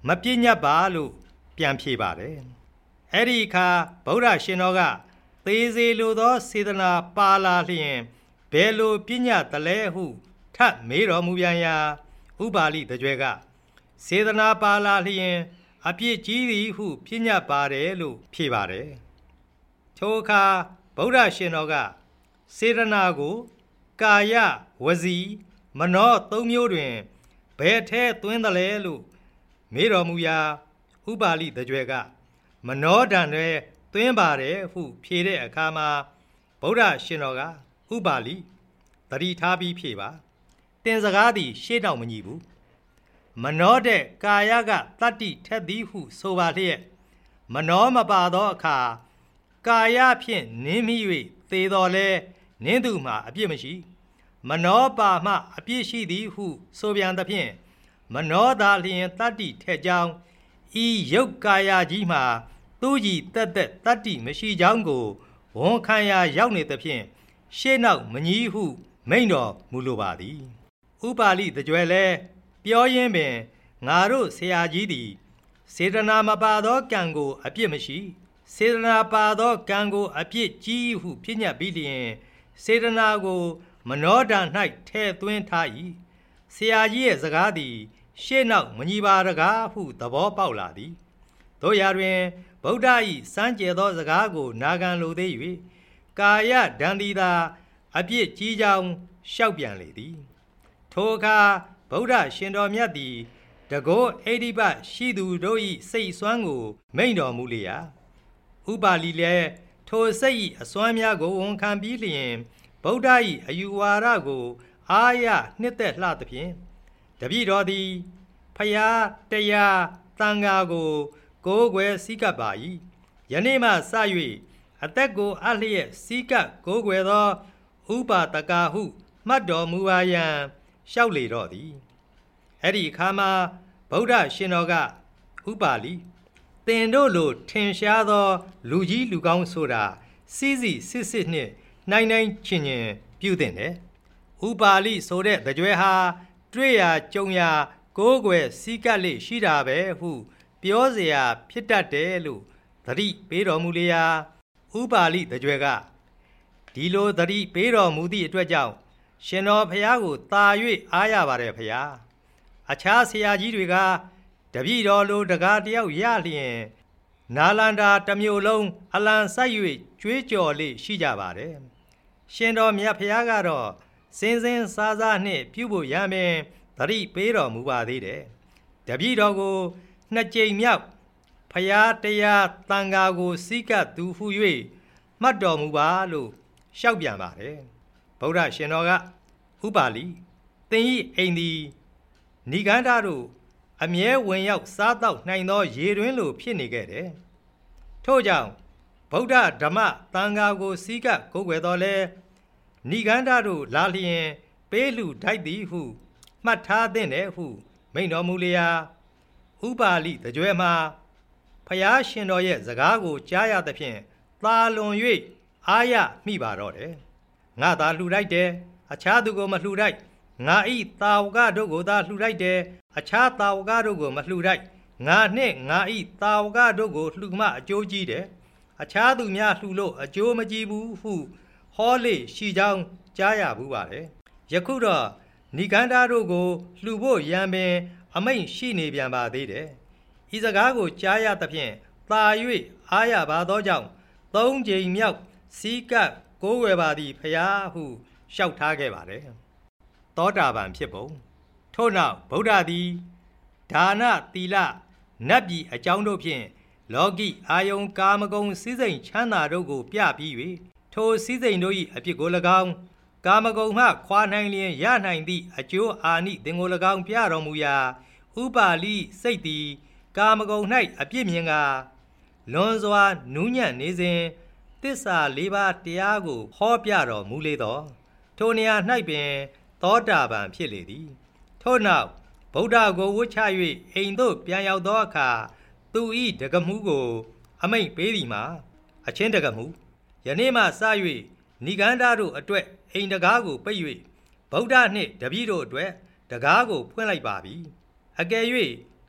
မပြည့်ညတ်ပါလို့ပြန်ဖြေပါတယ်အဲ့ဒီအခါဗုဒ္ဓရှင်တော်ကသေးစေလိုသောစေတနာပါလာလျင်ဘယ်လိုပြည့်ညတ်တလဲဟုထပ်မေးတော်မူပြန်ရာဥပါလိတကြွယ်ကစေတနာပါလာလျင်အပြစ်ကြီးသည်ဟုပြည့်ညတ်ပါတယ်လို့ဖြေပါတယ်ထိုအခါဗုဒ္ဓရှင်တော်ကစေတနာကိုကာယဝစီမနောသုံးမျိုးတွင်ဘယ်ထဲသွင်းသလဲလို့မေးတော်မူရာဥပါလိတကြွယ်ကမနောဒံထဲသွင်းပါတယ်ဟုဖြေတဲ့အခါမှာဗုဒ္ဓရှင်တော်ကဥပါလိသတိထားပြီးဖြေပါတင်စကားသည်ရှေ့နောက်မညီဘူးမနောတဲ့ကာယကတတ္တိထက်သည်ဟုဆိုပါလျက်မနောမပါသောအခါကာယဖြင့်နင်းမိ၍သေတော်လဲနင်းသူမှာအပြစ်မရှိမနောပါမှအပြစ်ရှိသည်ဟုဆိုပြန်သဖြင့်မနောသာလျင်တတ္တိထက်ကြောင်းဤယုတ်ကာယကြီးမှာသူကြီးတက်တတ္တိမရှိကြောင်းကိုဝန်ခံရာရောက်နေသဖြင့်ရှေ့နောက်မညီဟုမိန့်တော်မူလိုပါသည်ဥပါလိတကြွယ်လဲပြောရင်းပင်ငါတို့ဆရာကြီးသည်စေတနာမပါသောကံကိုအပြစ်မရှိစေတနာပါသောကံကိုအပြစ်ကြီးဟုဖြစ်ညတ်ပြီးလျင်စေတနာကိုမနောဒံ၌ထဲသွင်းထား၏ဆရာကြီးရဲ့စကားသည်ရှေ့နောက်မညီပါတကားဟုသဘောပေါက်လာသည်တို့ရာတွင်ဗုဒ္ဓ၏စမ်းကြဲသောစကားကိုနာခံလိုသေး၍ကာယဒံတိသာအပြစ်ကြီးကြောင်းလျှောက်ပြန်လေသည်ထိုအခါဗုဒ္ဓရှင်တော်မြတ်သည်တကောအိဋိပတ်ရှိသူတို့၏စိတ်စွမ်းကိုမိန့်တော်မူလျာဥပါလိလည်းထိုစိတ်၏အစွမ်းများကိုဝန်ခံပြီးလျင်ဗုဒ္ဓ၏အယူဝါဒကိုအာရနှစ်သက်လှသဖြင့်တပည့်တော်သည်ဖယားတရားသံဃာကိုကိုးကွယ်စည်းကပ်ပါ၏ယနေ့မှစ၍အသက်ကိုအလျက်စည်းကပ်ကိုးကွယ်သောဥပါတကာဟုမှတ်တော်မူပါရန်လျှောက်လေတော့သည်အဲ့ဒီအခါမှာဗုဒ္ဓရှင်တော်ကဥပါလိသင်တို့လိုထင်ရှားသောလူကြီးလူကောင်းဆိုတာစီးစီစစ်စစ်နှင့်နိုင်နိုင်ချင်ချင်ပြုသင့်တယ်ဥပါလိဆိုတဲ့တကြွယ်ဟာတွေ့ရာကြုံရာကိုးကွယ်စည်းကပ်လေရှိတာပဲဟုပြောเสียဖြစ်တတ်တယ်လို့သတိပေးတော်မူလျာဥပါလိတကြွယ်ကဒီလိုသတိပေးတော်မူသည့်အတွက်ကြောင့်ရှင်တော်ဖျားကိုတာ၍အားရပါတယ်ဖျားအခြားဆရာကြီးတွေကတပည့်တော်လိုတကားတယောက်ရလျင်နာလန္ဒာတစ်မျိုးလုံးအလံဆိုင်၍ကြွေးကြော်လေရှိကြပါတယ်ရှင်တော်မြတ်ဖျားကတော့စင်စင်စားစားနှင့်ပြုဖို့ရမ်းပင်သတိပေးတော်မူပါသေးတယ်တပည့်တော်ကိုနှစ်ကြိမ်မြောက်ဖျားတရားတန်ဃာကိုစည်းကပ်သူဟု၍မှတ်တော်မူပါလို့လျှောက်ပြန်ပါတယ်ဗုဒ္ဓရှင်တော်ကဥပါလိသင်၏အိမ်သည်ဏိဂန္ဓတို့အမြဲဝင်ရောက်စားတော့နိုင်သောရေတွင်းလိုဖြစ်နေခဲ့တယ်ထို့ကြောင့်ဗုဒ္ဓဓမ္မသံဃာကိုစည်းကပ်ကိုးကွယ်တော်လဲဏိဂန္ဓတို့လာလျင်ပေးလူထိုက်သည်ဟုမှတ်ထားသင့်တယ်ဟုမိန့်တော်မူလျာဥပါလိတကြွယ်မှာဖျားရှင်တော်ရဲ့စကားကိုကြားရသဖြင့်သာလွန်၍အားရမိပါတော့တယ်ငါသာလှူလိုက်တယ်အခြားသူကိုမလှူလိုက်ငါဤတာဝကတို့ကိုသာလှူလိုက်တယ်အခြားတာဝကတို့ကိုမလှူလိုက်ငါနှင့်ငါဤတာဝကတို့ကိုလှူမှအကျိုးကြီးတယ်အခြားသူများလှူလို့အကျိုးမကြီးဘူးဟုဟောလေရှိကြောင်းကြားရဘူးပါတယ်ယခုတော့ဏိဂန္ဓတို့ကိုလှူဖို့ရန်ပင်အမိန့်ရှိနေပြန်ပါသေးတယ်ဤစကားကိုကြားရသဖြင့်သာ၍အားရပါသောကြောင့်သုံးကြိမ်မြောက်စီးကပ်ကိုးဝယ်ပါသည်ဖျားဟုလျှောက်ထားခဲ့ပါတယ်သောတာပန်ဖြစ်ပုံထို့နောက်ဗုဒ္ဓသည်ဒါနသီလနတ်ပြည်အကြောင်းတို့ဖြင့်လောကီအာယုံကာမဂုဏ်စည်းစိမ်ချမ်းသာတို့ကိုပြပြီး၍ထိုစည်းစိမ်တို့၏အဖြစ်ကို၎င်းကာမဂုဏ်မှခွာနိုင်လျင်ရနိုင်သည့်အကျိုးအာနိသင်ကို၎င်းပြတော်မူရာဥပါလိစိတ်သည်ကာမဂုဏ်၌အပြစ်မြင်ကလွန်စွာနူးညံ့နေစဉ်သစ္စာလေးပါးတရားကိုဟောပြတော်မူလေသောထိုနေရာ၌ပင်သောတာပန်ဖြစ်လေသည်ထို့နောက်ဗုဒ္ဓကိုဝတ်ချ၍အိမ်သို့ပြန်ရောက်သောအခါသူ၏တက္ကမှုကိုအမိန့်ပေးသည်မှာအချင်းတက္ကမှုယနေ့မှစ၍ဏိဂန္ဓတို့အတွက်အိမ်တကားကိုပိတ်၍ဗုဒ္ဓနှင့်တပည့်တို့အတွက်တကားကိုဖွင့်လိုက်ပါပြီအကယ်၍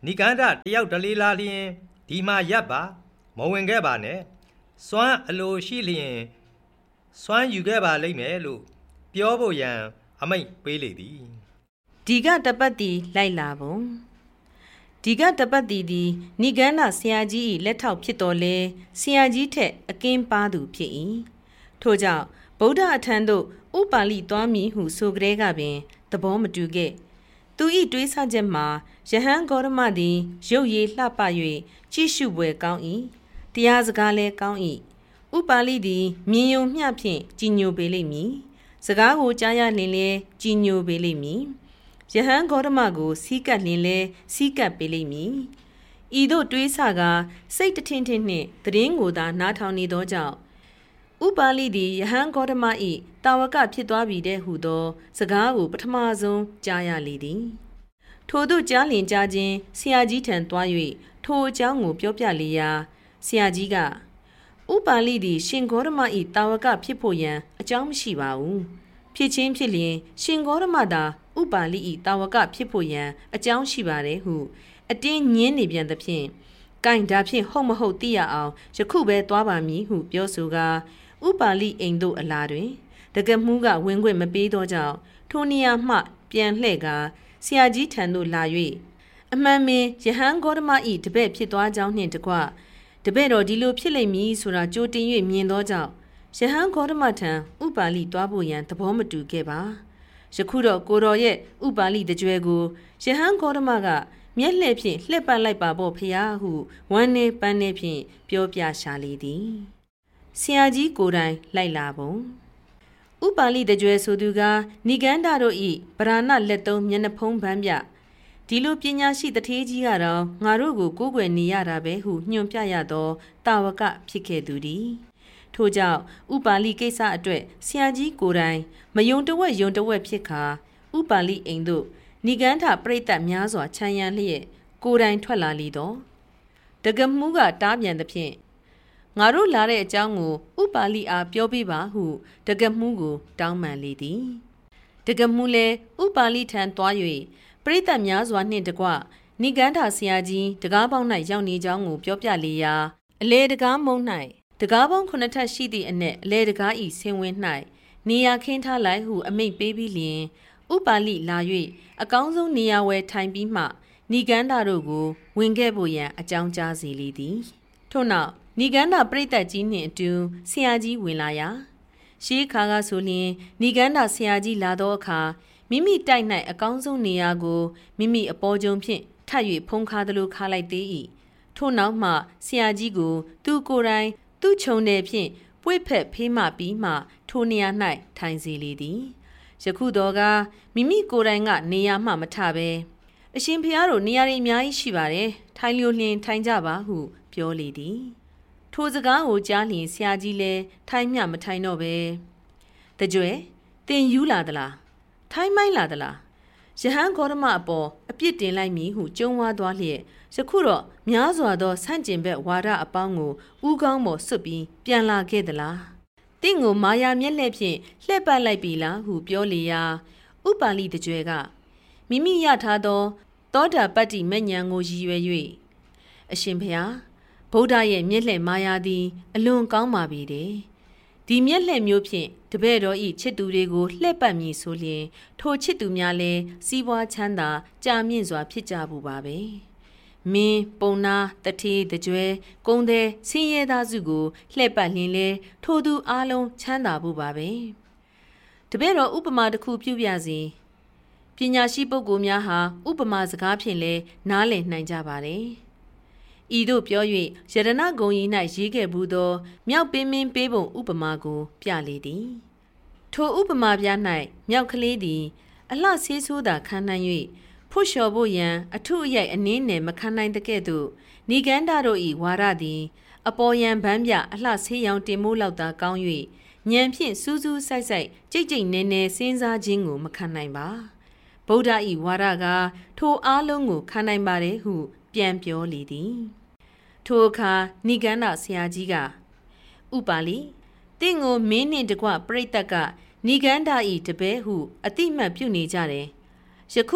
နိဂန္ဓတယောက်တလေလာလျင်ဒီမှာရပ်ပါမဝင်ခဲ့ပါနဲ့စွမ်းအလိုရှိလျင်စွမ်းယူခဲ့ပါလိမ့်မယ်လို့ပြောဖို့ရန်အမိန့်ပေးလေသည်ဒီကတပတ်တီလိုက်လာပုံဒီကတပတ်တီသည်နိဂန္ဓဆရာကြီး၏လက်ထောက်ဖြစ်တော်လဲဆရာကြီးထက်အကင်းပါသူဖြစ်၏ထို့ကြောင့်ဗုဒ္ဓအထံသို့ဥပါလိသွားမည်ဟုဆိုကြဲကပင်သဘောမတူခဲ့သူ၏တွေးဆချက်မှာယဟန်ဂေါရမသည်ရုပ်ရည်လှပ၍ကြည့်ရှုပွဲကောင်း၏တရားစကားလည်းကောင်း၏ဥပါလိသည်မြင်ယုံမျှဖြင့်ကြည်ညိုပေလိမ့်မည်စကားကိုကြားရလျင်လည်းကြည်ညိုပေလိမ့်မည်ယဟန်ဂေါရမကိုစီးကပ်လျင်လည်းစီးကပ်ပေလိမ့်မည်ဤသို့တွေးဆကစိတ်တထင်းထင်းနှင့်သတင်းကိုသာနားထောင်နေသောကြောင့်ဥပါလိသည်ယဟန်ဂေါတမ၏တာဝကဖြစ်သွားပြီတဲ့ဟုသောစကားကိုပထမဆုံးကြားရလေသည်ထိုသို့ကြားလျင်ကြားခြင်းဆရာကြီးထံသွား၍ထိုအကြောင်းကိုပြောပြလေရာဆရာကြီးကဥပါလိသည်ရှင်ဂေါတမ၏တာဝကဖြစ်ဖို့ရန်အကြောင်းမရှိပါဘူးဖြစ်ချင်းဖြစ်လျင်ရှင်ဂေါတမသာဥပါလိ၏တာဝကဖြစ်ဖို့ရန်အကြောင်းရှိပါတယ်ဟုအတင်းညင်းနေပြန်သဖြင့်ကင်ဒါဖြင့်ဟုတ်မဟုတ်သိရအောင်ယခုပဲသွားပါမည်ဟုပြောဆိုကာဥပါလိအိမ်သို့အလာတွင်တကမှုကဝင်ခွင့်မပေးသောကြောင့်ထိုနေရာမှပြန်လှည့်ကာဆရာကြီးထံသို့လာ၍အမှန်ပင်ယဟန်ဂေါတမ၏တပည့်ဖြစ်သွားကြောင်းနှင့်တကွတပည့်တော်ဒီလိုဖြစ်လိမ့်မည်ဆိုတာကြိုတင်၍မြင်သောကြောင့်ယဟန်ဂေါတမထံဥပါလိသွားဖို့ရန်သဘောမတူခဲ့ပါယခုတော့ကိုတော်ရဲ့ဥပါလိတကြွယ်ကိုယဟန်ဂေါတမကမျက်လှည့်ဖြင့်လှည့်ပတ်လိုက်ပါပေါ့ဖရာဟုဝမ်းနေပန်းနေဖြင့်ပြောပြရှာလေသည်ဆရာကြီးကိုယ်တိုင်လိုက်လာပုံဥပါလိတကြွယ်ဆိုသူကနိဂန္ဓတို့၏ဗราဏလက်သုံးမျက်နှာဖုံးပန်းပြဒီလိုပညာရှိတထေးကြီးကတော့ငါတို့ကိုကိုးကွယ်နေရတာပဲဟုညွှန်ပြရသောတာဝကဖြစ်ခဲ့သူသည်ထို့ကြောင့်ဥပါလိကိစ္စအတွက်ဆရာကြီးကိုယ်တိုင်မယုံတဝက်ယုံတဝက်ဖြစ်ခါဥပါလိအိမ်သို့နိဂန္ဓပရိသတ်များစွာခြံရံလျက်ကိုယ်တိုင်ထွက်လာလေတော့တကမှုကတားပြန်သဖြင့်ငါတို့လာတဲ့အကြောင်းကိုဥပါလိအားပြောပြပါဟုတကမှုကိုတောင်းပန်လေသည်တကမှုလည်းဥပါလိထံသွား၍ပရိသတ်များစွာနှင့်တကွနိဂန္ဓဆရာကြီးတကားပေါင်း၌ရောက်နေကြောင်းကိုပြောပြလေရာအလေတကားမုံ၌တကားပေါင်း9ထပ်ရှိသည့်အနက်အလေတကားဤဆင်းဝင်၌နေရာခင်းထားလိုက်ဟုအမိန့်ပေးပြီးလျင်ဥပါလိလာ၍အကောင်းဆုံးနေရာဝယ်ထိုင်ပြီးမှနိဂန္ဓတို့ကိုဝင်ခဲ့ဖို့ရန်အကြောင်းကြားစီလေသည်ထို့နောက်နိဂန္ဓပရိသတ်ကြီးနှင့်အတူဆရာကြီးဝင်လာရာရှေးခါကဆိုလျင်နိဂန္ဓဆရာကြီးလာသောအခါမိမိတိုက်၌အကောင်းဆုံးနေရာကိုမိမိအပေါ်ကျုံဖြင့်ထပ်၍ဖုံးကားသလိုခါလိုက်သေး၏ထို့နောက်မှဆရာကြီးကိုသူကိုယ်တိုင်သူ့ခြုံနယ်ဖြင့်ပွေ့ဖက်ဖေးမှပြီးမှထိုနေရာ၌ထိုင်စီလေသည်ယခုတော့ကမိမိကိုယ်တိုင်ကနေရာမှမထပဲအရှင်ဖျားတို့နေရာတွေအများကြီးရှိပါတယ်ထိုင်လျိုလျင်ထိုင်ကြပါဟုပြောလေသည်ထိုစကားကိုကြားလျင်ဆရာကြီးလည်းထိုင်မျှမထိုင်တော့ပဲတကြွယ်တင်ယူလာသလားထိုင်မိုင်းလာသလားယဟန်ဂေါတမအပေါ်အပြစ်တင်လိုက်မည်ဟုကြုံဝါသွားလျက်ယခုတော့များစွာသောဆန့်ကျင်ဘက်ဝါဒအပေါင်းကိုဥကောင်းပေါ်ဆွတ်ပြီးပြန်လာခဲ့သလားတင့်ကိုမာယာမျက်လှည့်ဖြင့်လှည့်ပတ်လိုက်ပြီလားဟုပြောလေရာဥပါလိတကြွယ်ကမိမိရထားသောသောတာပတ္တိမဉ္ဇဉ်ကိုရည်ရွယ်၍အရှင်ဘုရားဗုဒ္ဓရဲ့မျက်လှည့်မာယာသည်အလွန်ကောင်းပါပြီတဲ့ဒီမျက်လှည့်မျိုးဖြင့်တပည့်တော်ဤချစ်သူတွေကိုလှည့်ပတ်မည်ဆိုလျင်ထိုချစ်သူများလည်းစီးပွားချမ်းသာကြာမြင့်စွာဖြစ်ကြဘူးပါပဲမင်းပုံနာတထေးတကြွယ်ကုန်းသည်ဆင်းရဲသားစုကိုလှည့်ပတ်လျင်လေထိုသူအားလုံးချမ်းသာဖို့ပါပဲတပည့်တော်ဥပမာတစ်ခုပြုပြစီပညာရှိပုဂ္ဂိုလ်များဟာဥပမာစကားဖြင့်လည်းနားလည်နိုင်ကြပါတယ်ဤသို့ပြော၍ယရဏဂုံကြီး၌ရေးခဲ့ဘူးသောမြောက်ပင်မင်းပေးပုံဥပမာကိုပြလေသည်ထိုဥပမာပြ၌မြောက်ကလေးသည်အလှဆေးဆိုးသာခံနိုင်၍ဖို့လျှော်ဖို့ရန်အထုအရိုက်အနည်းနယ်မခံနိုင်တဲ့ကဲ့သို့နိဂန္ဓတို့၏ဝါရသည်အပေါ်ယံဗန်းပြအလှဆေးရောင်တင်မိုးလောက်သာကောင်း၍ဉာဏ်ဖြင့်စူးစူးဆိုက်ဆိုက်ကြိတ်ကြိတ်နဲနဲစဉ်းစားခြင်းကိုမခံနိုင်ပါဗုဒ္ဓ၏ဝါရကထိုအားလုံးကိုခံနိုင်ပါတယ်ဟုပြန်ပြောလေသည်ထိုအခါနိဂန္ဓဆရာကြီးကဥပါလိတင့်ကိုမင်းနှင့်တကွပရိသတ်ကနိဂန္ဓ၏တပည့်ဟုအတိမတ်ပြုနေကြတယ်ယခု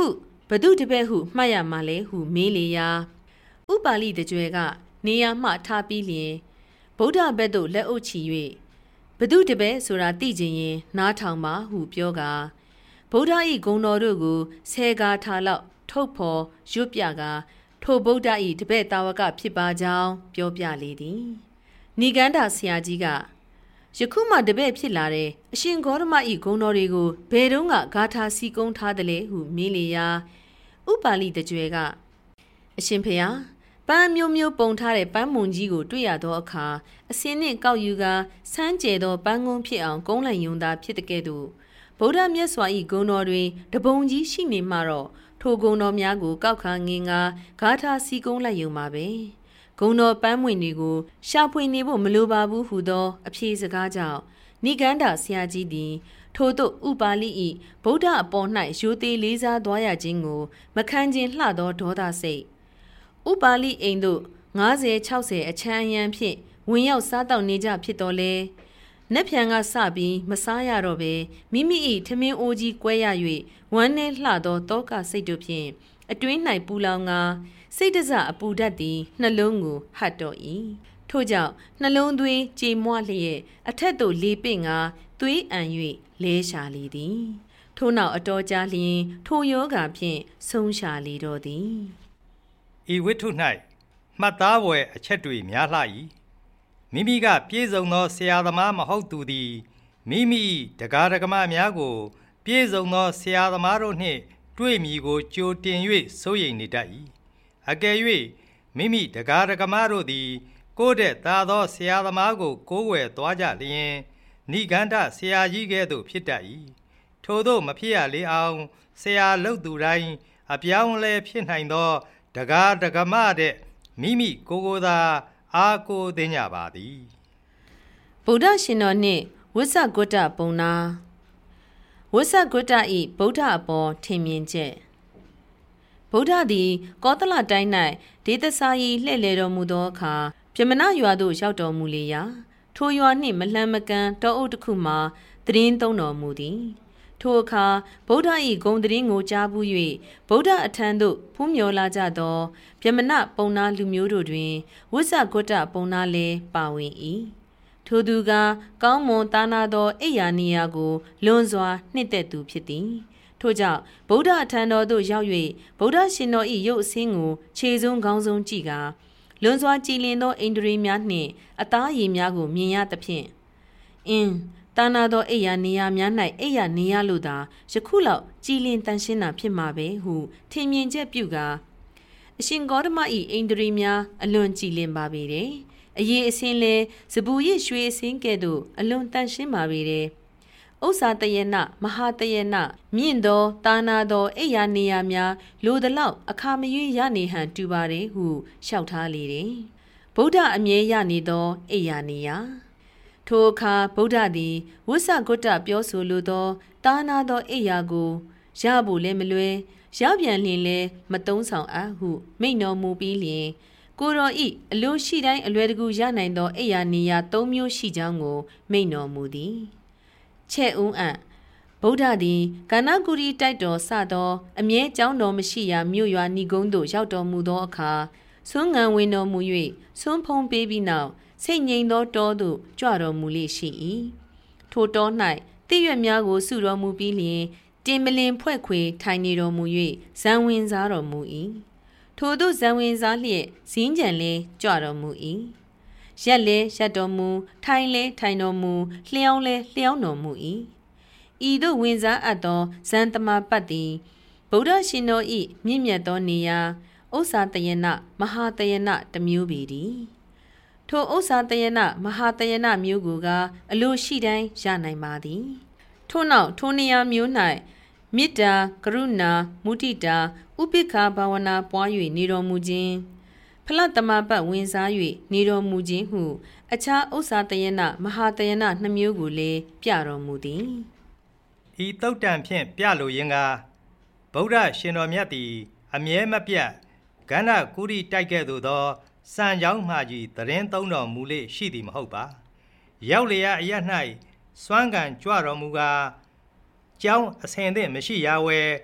ဘသူတပည့်ဟုမှတ်ရမှာလဲဟုမေးလေရာဥပါလိတကြွယ်ကနေရာမှထားပြီးလျင်ဗုဒ္ဓဘက်သို့လက်အုပ်ချီ၍ဘသူတပည့်ဆိုတာသိချင်ရင်နားထောင်ပါဟုပြောကာဗုဒ္ဓ၏ဂုဏ်တော်တို့ကိုဆယ်ကားထားလောက်ထုတ်ဖော်ရွတ်ပြကာထိုဗုဒ္ဓ၏တပည့်တာဝကဖြစ်ပါကြောင်းပြောပြလေသည်နိဂန္ဓဆရာကြီးကယခုမှတပည့်ဖြစ်လာတဲ့အရှင်ဂေါတမ၏ဂုဏ်တော်တွေကိုဘယ်တော့ကဂါထာစီကုံးထားတယ်လေဟုမေးလေရာဥပါလိတကြွယ်ကအရှင်ဖေဟာပန်းမျိုးမျိုးပုံထားတဲ့ပန်းမုံကြီးကိုတွေ့ရသောအခါအစင်းနှင့်ကောက်ယူကာဆန်းကျဲသောပန်းကုန်းဖြစ်အောင်ကုန်းလိုက်ယုံသာဖြစ်တဲ့ကဲ့သို့ဗုဒ္ဓမြတ်စွာ၏ဂုဏ်တော်တွေတပုံကြီးရှိနေမှတော့ထိုဂုဏ်တော်များကိုကောက်ခါငင်ငါဂါထာစီကုံးလိုက်ယုံပါပဲဂုဏ်တော်ပန်းမွင့်တွေကိုရှာဖွေနေဖို့မလိုပါဘူးဟုသောအဖြေစကားကြောင့်နိဂန္ဓဆရာကြီးသည်ထို့သို့ဥပါလိ၏ဗုဒ္ဓအပေါ်၌ရိုသေလေးစားသွားရခြင်းကိုမခံခြင်းလှသောဒေါသစိတ်ဥပါလိအိမ်သို့50-60အချမ်းအယံဖြင့်ဝင်ရောက်စားတောက်နေကြဖြစ်တော်လဲနက်ဖြန်ကစပြီးမစားရတော့ပဲမိမိ၏ထမင်းအိုးကြီးကွဲရ၍ဝမ်းနှဲလှသောတောကစိတ်တို့ဖြင့်အတွင်း၌ပူလောင်ငါစိတ်တစအပူဓာတ်သည်နှလုံးကိုဟတ်တော်၏ထို့ကြောင့်နှလုံးသွေးကြေမွလျက်အထက်သို့လေပင့်ငါသွေးအံ၍လဲရှာလေသည်ထို့နောက်အတော်ကြာလျင်ထိုယောဂါဖြင့်ဆုံးရှာလေတော်သည်ဤဝိတ္ထု၌မှတ်သားဖွယ်အချက်တွေများလှ၏မိမိကပြည့်စုံသောဆရာသမားမဟုတ်သူသည်မိမိတရားဓမ္မများကိုပြည့်စုံသောဆရာသမားတို့နှင့်တွေ့မည်ကိုကြိုတင်၍စိုးရိမ်နေတတ်၏အကယ်၍မိမိတရားဓမ္မတို့သည်ကိုယ်တဲ့သာသောဆရာသမားကိုကိုးကွယ်သွားကြလျင်နိဂန္ဓဆရာကြီးကဲ့သို့ဖြစ်တတ်၏ထို့သောမဖြစ်ရလေအောင်ဆရာလုပ်သူတိုင်းအပြောင်းလဲဖြစ်နိုင်သောတရားဓမ္မတဲ့မိမိကိုယ်သာအားကိုးသိကြပါသည်ဗုဒ္ဓရှင်တော်နှင့်ဝိသဂုတ္တပုံနာဝိသဂုတ္တ၏ဗုဒ္ဓအပေါ်ထင်မြင်ချက်ဗုဒ္ဓသည်ကောသလတိုင်း၌ဒေသစာယီလှည့်လည်တော်မူသောအခါပြမနာရွာသို့ရောက်တော်မူလေရာထိုရွာနှင့်မလှမ်းမကမ်းတောအုပ်တစ်ခုမှာသတင်းသုံးတော်မူသည်ထိုအခါဗုဒ္ဓ၏ဂုဏ်သတင်းကိုကြားဘူး၍ဗုဒ္ဓအထံသို့ဖူးမြော်လာကြသောပြမနာပုံနာလူမျိုးတို့တွင်ဝိသဂုတ္တပုံနာလည်းပါဝင်၏ထိုသူကကောင်းမွန်သားနာသောအိယာနေယာကိုလွန်စွာနှစ်သက်သူဖြစ်သည်ထို့ကြောင့်ဗုဒ္ဓအထံတော်သို့ရောက်၍ဗုဒ္ဓရှင်တော်၏ရုပ်အဆင်းကိုခြေစွန်းခေါင်းစွန်းကြည့်ကာလွန်စွာကြည်လင်သောအိန္ဒြေများနှင့်အသားရည်များကိုမြင်ရသဖြင့်တာနာသောအိယာနေယာများ၌အိယာနေရလို့သာယခုလောက်ကြည်လင်တန်ရှင်းတာဖြစ်မှာပဲဟုထင်မြင်ချက်ပြုကာအရှင်ဂေါတမ၏အိန္ဒြေများအလွန်ကြည်လင်ပါပေတယ်အရေးအစင်းလဲစပူရစ်ရွှေအစင်းကဲ့သို့အလွန်တန်ရှင်းပါပေတယ်ဥစ္စာတယနာမဟာတယနာမြင့်သောတာနာသောအိယာနေယာများလိုသလောက်အခါမရွေးရနေဟန်တူပါတယ်ဟုလျှောက်ထားလေတယ်ဗုဒ္ဓအမြဲရနေသောအိယာနေယာထိုအခါဗုဒ္ဓသည်ဝိသဂုတ္တပြောဆိုလိုသောတာနာသောအိယာကိုရဖို့လည်းမလွယ်ရပြန်လျင်လည်းမတုံးဆောင်အပ်ဟုမိန့်တော်မူပြီးလျင်ကိုတော်ဤအလိုရှိတိုင်းအလွယ်တကူရနိုင်သောအိယာနေယာ၃မျိုးရှိကြောင်းကိုမိန့်တော်မူသည်ချက်ဦးအံ့ဗုဒ္ဓသည်ကာနကုရီတိုက်တော်စသောအမြဲကြောင်းတော်မရှိရာမြို့ရွာဏီကုန်းသို့ရောက်တော်မူသောအခါဆွမ်းငံဝင်တော်မူ၍ဆွမ်းဖုံးပေးပြီးနောက်စိတ်ငြိမ်သောတောသို့ကြွတော်မူလေရှိ၏ထိုတော၌တိရွက်များကိုစုတော်မူပြီးလျှင်တင်မလင်ဖွဲ့ခွေထိုင်နေတော်မူ၍ဇံဝင်စားတော်မူ၏ထိုသို့ဇံဝင်စားလျက်ဇင်းကြံလဲကြွတော်မူ၏ရက်လဲရက်တော်မူထိုင်လဲထိုင်တော်မူလျှောင်းလဲလျှောင်းတော်မူ၏ဤသို့ဝင်စားအပ်သောဇန်တမပတ်သည်ဗုဒ္ဓရှင်တော်၏မြင့်မြတ်သောနေရာဥစ္စာတယနာမဟာတယနာတစ်မျိုးပေသည်ထိုဥစ္စာတယနာမဟာတယနာမျိုးကိုကအလိုရှိတိုင်းရနိုင်ပါသည်ထို့နောက်ထိုနေရာမျိုး၌မေတ္တာကရုဏာမုဒိတာဥပိ္ပခာဘာဝနာပွား၍နေတော်မူခြင်းဖလတမပတ်ဝင်စား၍နေတော်မူခြင်းဟုအခြားဥစ္စာတယနာမဟာတယနာနှစ်မျိုးကိုလည်းပြတော်မူသည်ဤတုတ်တံဖြင့်ပြလိုရင်းကဗုဒ္ဓရှင်တော်မြတ်သည်အမြဲမပြတ်ကန္ဓကုရိတိုက်ကဲ့သို့သောစံကြောင်းမှကြီးသတင်းသုံးတော်မူလေရှိသည်မဟုတ်ပါရောက်လျက်အရ၌စွမ်းကံကြွတော်မူကာကျောင်းအစဉ်သင့်မရှိရဝဲ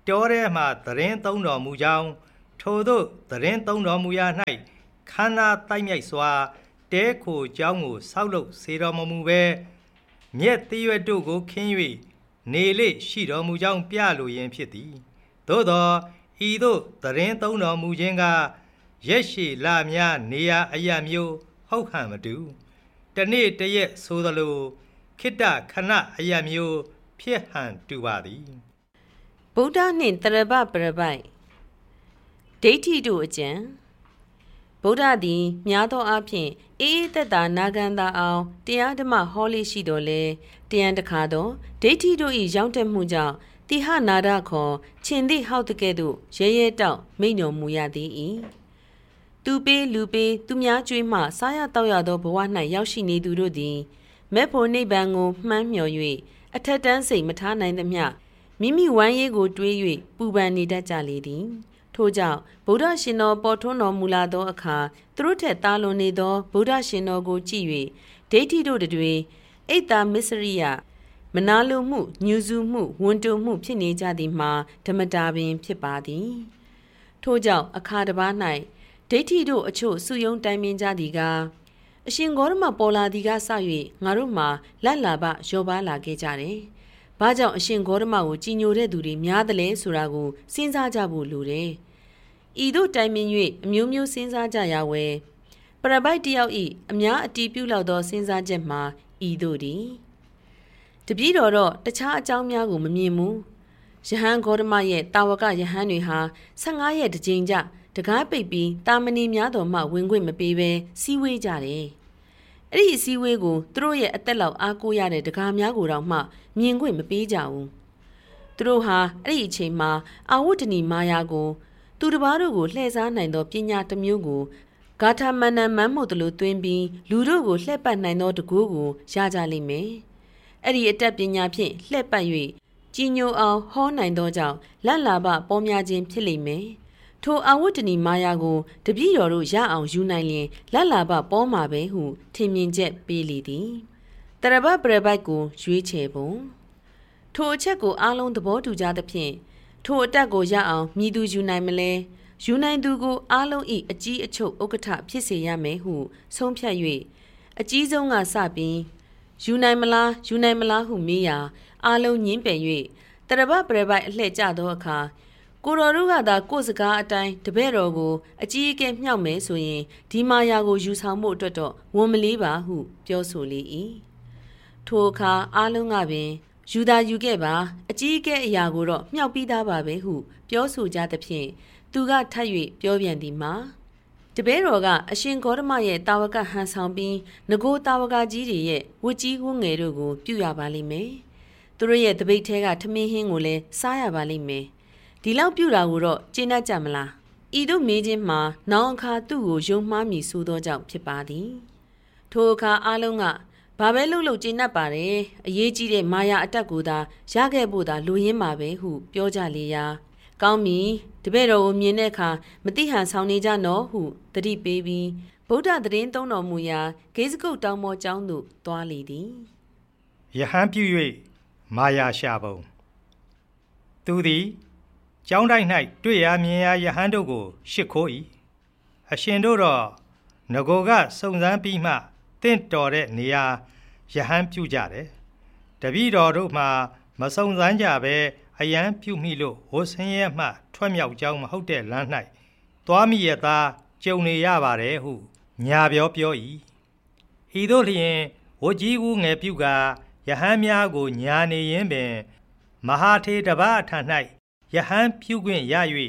တောထဲမှသတင်းသုံးတော်မူကြောင်းထိုသို့သတင်းသုံးတော်မူရာ၌ခန္ဓာတိုက်မြိုက်စွာတဲခိုကြောင်းကိုဆောက်လုပ်စေတော်မမူပဲမြက်သီးရွက်တို့ကိုခင်း၍နေလေရှိတော်မူကြောင်းပြလိုရင်းဖြစ်သည်သို့သောဤသို့သတင်းသုံးတော်မူခြင်းကရက်ရှည်လများနေရာအရာမျိုးဟုတ်ဟန်မတူတနေ့တရက်ဆိုသလိုခိတ္တခဏအရာမျိုးဖြစ်ဟန်တူပါသည်ဗုဒ္ဓနှင့်တရပပရပိုက်ဒိဋ္ဌိတို့အကျံဗုဒ္ဓသည်များသောအားဖြင့်အေးအေးသက်သာနာခံသာအောင်တရားဓမ္မဟောလေးရှိတော်လဲတရားတစ်ခါသောဒိဋ္ဌိတို့၏ရောက်တက်မှုကြောင့်တိဟနာဒခေါ်ခြင်သည့်ဟောက်တကဲ့သို့ရဲရဲတောက်မိန့်တော်မူရသည်၏သူပေးလူပေးသူများကြွေးမှစားရတောက်ရသောဘဝ၌ရောက်ရှိနေသူတို့သည်မဲ့ဖို့နိဗ္ဗာန်ကိုမှန်းမျှော်၍အထက်တန်းစိတ်မထားနိုင်သမျှမိမိဝမ်းရေးကိုတွေး၍ပူပန်နေတတ်ကြလေသည်ထို့ကြောင့်ဗုဒ္ဓရှင်တော်ပေါ်ထွန်းတော်မူလာသောအခါသူတို့ထက်သာလွန်နေသောဗုဒ္ဓရှင်တော်ကိုကြည့်၍ဒိဋ္ဌိတို့တွေအိတ်တာမစ္စရိယမနာလိုမှုညူစုမှုဝန်တုံမှုဖြစ်နေကြသည်မှာဓမ္မတာပင်ဖြစ်ပါသည်ထို့ကြောင့်အခါတစ်ပါး၌ဒိဋ္ဌိတို့အချို့စုယုံတိုင်ပင်ကြသည်ကအရှင်ဂေါရမပေါ်လာသည်ကစ၍ငါတို့မှာလက်လာပလျော်ပါလာခဲ့ကြတယ်။ဘာကြောင့်အရှင်ဂေါရမကိုကြည်ညိုတဲ့သူတွေများသလဲဆိုတာကိုစဉ်းစားကြဖို့လိုတယ်။ဤသို့တိုင်ပင်၍အမျိုးမျိုးစဉ်းစားကြရဝဲပရပိုက်တယောက်၏အများအတီးပြုလောက်သောစဉ်းစားချက်မှာဤသို့သည်တပည့်တော်တော့တခြားအကြောင်းများကိုမမြင်ဘူး။ယဟန်ဂေါရမရဲ့တာဝကယဟန်တွေဟာ15ရက်တစ်ကြိမ်ကြတကားပိတ်ပြီးတာမဏီများတော်မှဝင်ခွင့်မပေးဘဲစီးဝေးကြတယ်။အဲ့ဒီအစည်းအဝေးကိုသူတို့ရဲ့အသက်လောက်အားကိုးရတဲ့တကားများကိုတော့မှမြင်ခွင့်မပေးကြဘူး။သူတို့ဟာအဲ့ဒီအချိန်မှာအာဝတ္တနီမာယာကိုသူတစ်ပါးတို့ကိုလှည့်စားနိုင်သောပညာတစ်မျိုးကိုဂါထာမဏ္ဏမန်းမို့တလို့သွင်းပြီးလူတို့ကိုလှည့်ပတ်နိုင်သောတကူကိုရကြလိမ့်မယ်။အဲ့ဒီအတတ်ပညာဖြင့်လှည့်ပတ်၍ကြီးညိုအောင်ဟောနိုင်သောကြောင့်လက်လာပပေါ်များခြင်းဖြစ်လိမ့်မယ်။ထိုအာဝတ္တနီမာယာကိုတပည့်တော်တို့ရအောင်ယူနိုင်ရင်လက်လာပပေါ်မှာပဲဟုထင်မြင်ချက်ပေးလေသည်တရပပရပိုက်ကိုရွေးချယ်ပုံထိုအချက်ကိုအားလုံးသဘောတူကြသဖြင့်ထိုအတက်ကိုရအောင်မြည်သူယူနိုင်မလဲယူနိုင်သူကိုအားလုံး၏အကြီးအချုပ်ဥက္ကဋ္ဌဖြစ်စေရမယ်ဟုဆုံးဖြတ်၍အကြီးဆုံးကစပြီးယူနိုင်မလားဟုမေးရာအားလုံးညင်းပယ်၍တရပပရပိုက်အလှည့်ကျသောအခါကိုတော်တို့ကသာကိုယ်စကားအတိုင်းတပည့်တော်ကိုအကြီးအကဲမြှောက်မယ်ဆိုရင်ဒီမာယာကိုယူဆောင်ဖို့အတွက်တော့ဝန်မလေးပါဟုပြောဆိုလေ၏ထိုအခါအားလုံးကပင်ယူသာယူခဲ့ပါအကြီးအကဲအရာကိုတော့မြှောက်ပြီးသားပါပဲဟုပြောဆိုကြသဖြင့်သူကထပ်၍ပြောပြန်သည်မှာတပည့်တော်ကအရှင်ဂေါရမရဲ့တာဝကဟန်ဆောင်ပြီးငကိုတာဝကကြီးတွေရဲ့ဝတ်ကြီးဝတ်ငယ်တို့ကိုပြုရပါလိမ့်မယ်သူတို့ရဲ့တပိတ်ထဲကထမင်းဟင်းကိုလည်းစားရပါလိမ့်မယ်ဒီလောက်ပြုတာကိုတော့ကျင့်တတ်ကြမလားဤတို့မေးခြင်းမှာနောင်အခါသူ့ကိုယုံမှားမည်ဆိုသောကြောင့်ဖြစ်ပါသည်ထိုအခါအားလုံးကဘာပဲလုပ်ကျင့်တတ်ပါတယ်အရေးကြီးတဲ့မာယာအတက်ကိုသာရခဲ့ဖို့သာလိုရင်းပါပဲဟုပြောကြလေရာကောင်းပြီတပည့်တော်ကိုမြင်တဲ့အခါမတိဟန်ဆောင်နေကြနော်ဟုတတိပေးပြီးဗုဒ္ဓသတင်းသုံးတော်မူရာဂေဇကုတ်တောင်ပေါ်ကျောင်းသို့သွားလေသည်ယဟန်ပြု၍မာယာရှာပုံသူသည်ကျောင်းတိုင်း၌တွေ့ရမြင်ရယဟန်တို့ကိုရှစ်ခိုး၏အရှင်တို့တော့ငကိုကစုံစမ်းပြီးမှတင့်တော်တဲ့နေရာယဟန်ပြုကြတယ်တပည့်တော်တို့မှာမစုံစမ်းကြပဲအယံပြုမိလို့ဝဆင်းရဲမှထွက်မြောက်ကြောင်းမဟုတ်တဲ့လမ်း၌သွားမိရသားကြုံနေရပါတယ်ဟုညာပြော၏ဤသို့လျင်ဝကြီးဦးငယ်ပြုကယဟန်များကိုညာနေရင်းပင်မဟာထေတပအထံ၌ယဟန်ပြုခွင့်ရ၍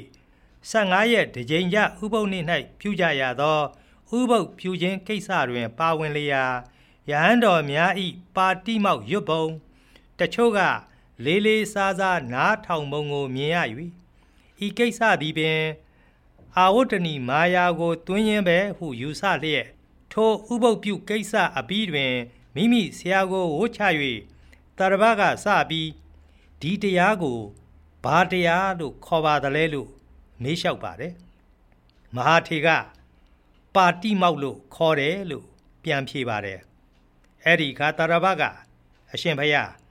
15ရက်တကြိမ်ကြဥပုသ်နေ့၌ပြုကြရသောဥပုသ်ပြုခြင်းကိစ္စတွင်ပါဝင်လျာယဟန်တော်များ၏ပါတိမောက်ရွတ်ပုံတချို့ကလေးလေးစားစားနားထောင်ပုံကိုမြင်ရ၍ဤကိစ္စသည်ပင်အာဝတ္တနီမာယာကိုတွင်းရင်းပဲဟုယူဆလျက်ထိုဥပုသ်ပြုကိစ္စအပြီးတွင်မိမိဆရာကိုဝှချ၍တရပကစပြီးဒီတရားကိုဘာတရားလို့ခေါ်ပါသလဲလို့မေးလျှောက်ပါတယ်မဟာထေကပါတိမောက်လို့ခေါ်တယ်လို့ပြန်ဖြေပါတယ်အဲ့ဒီခါတရပကအရှင်ဘုရား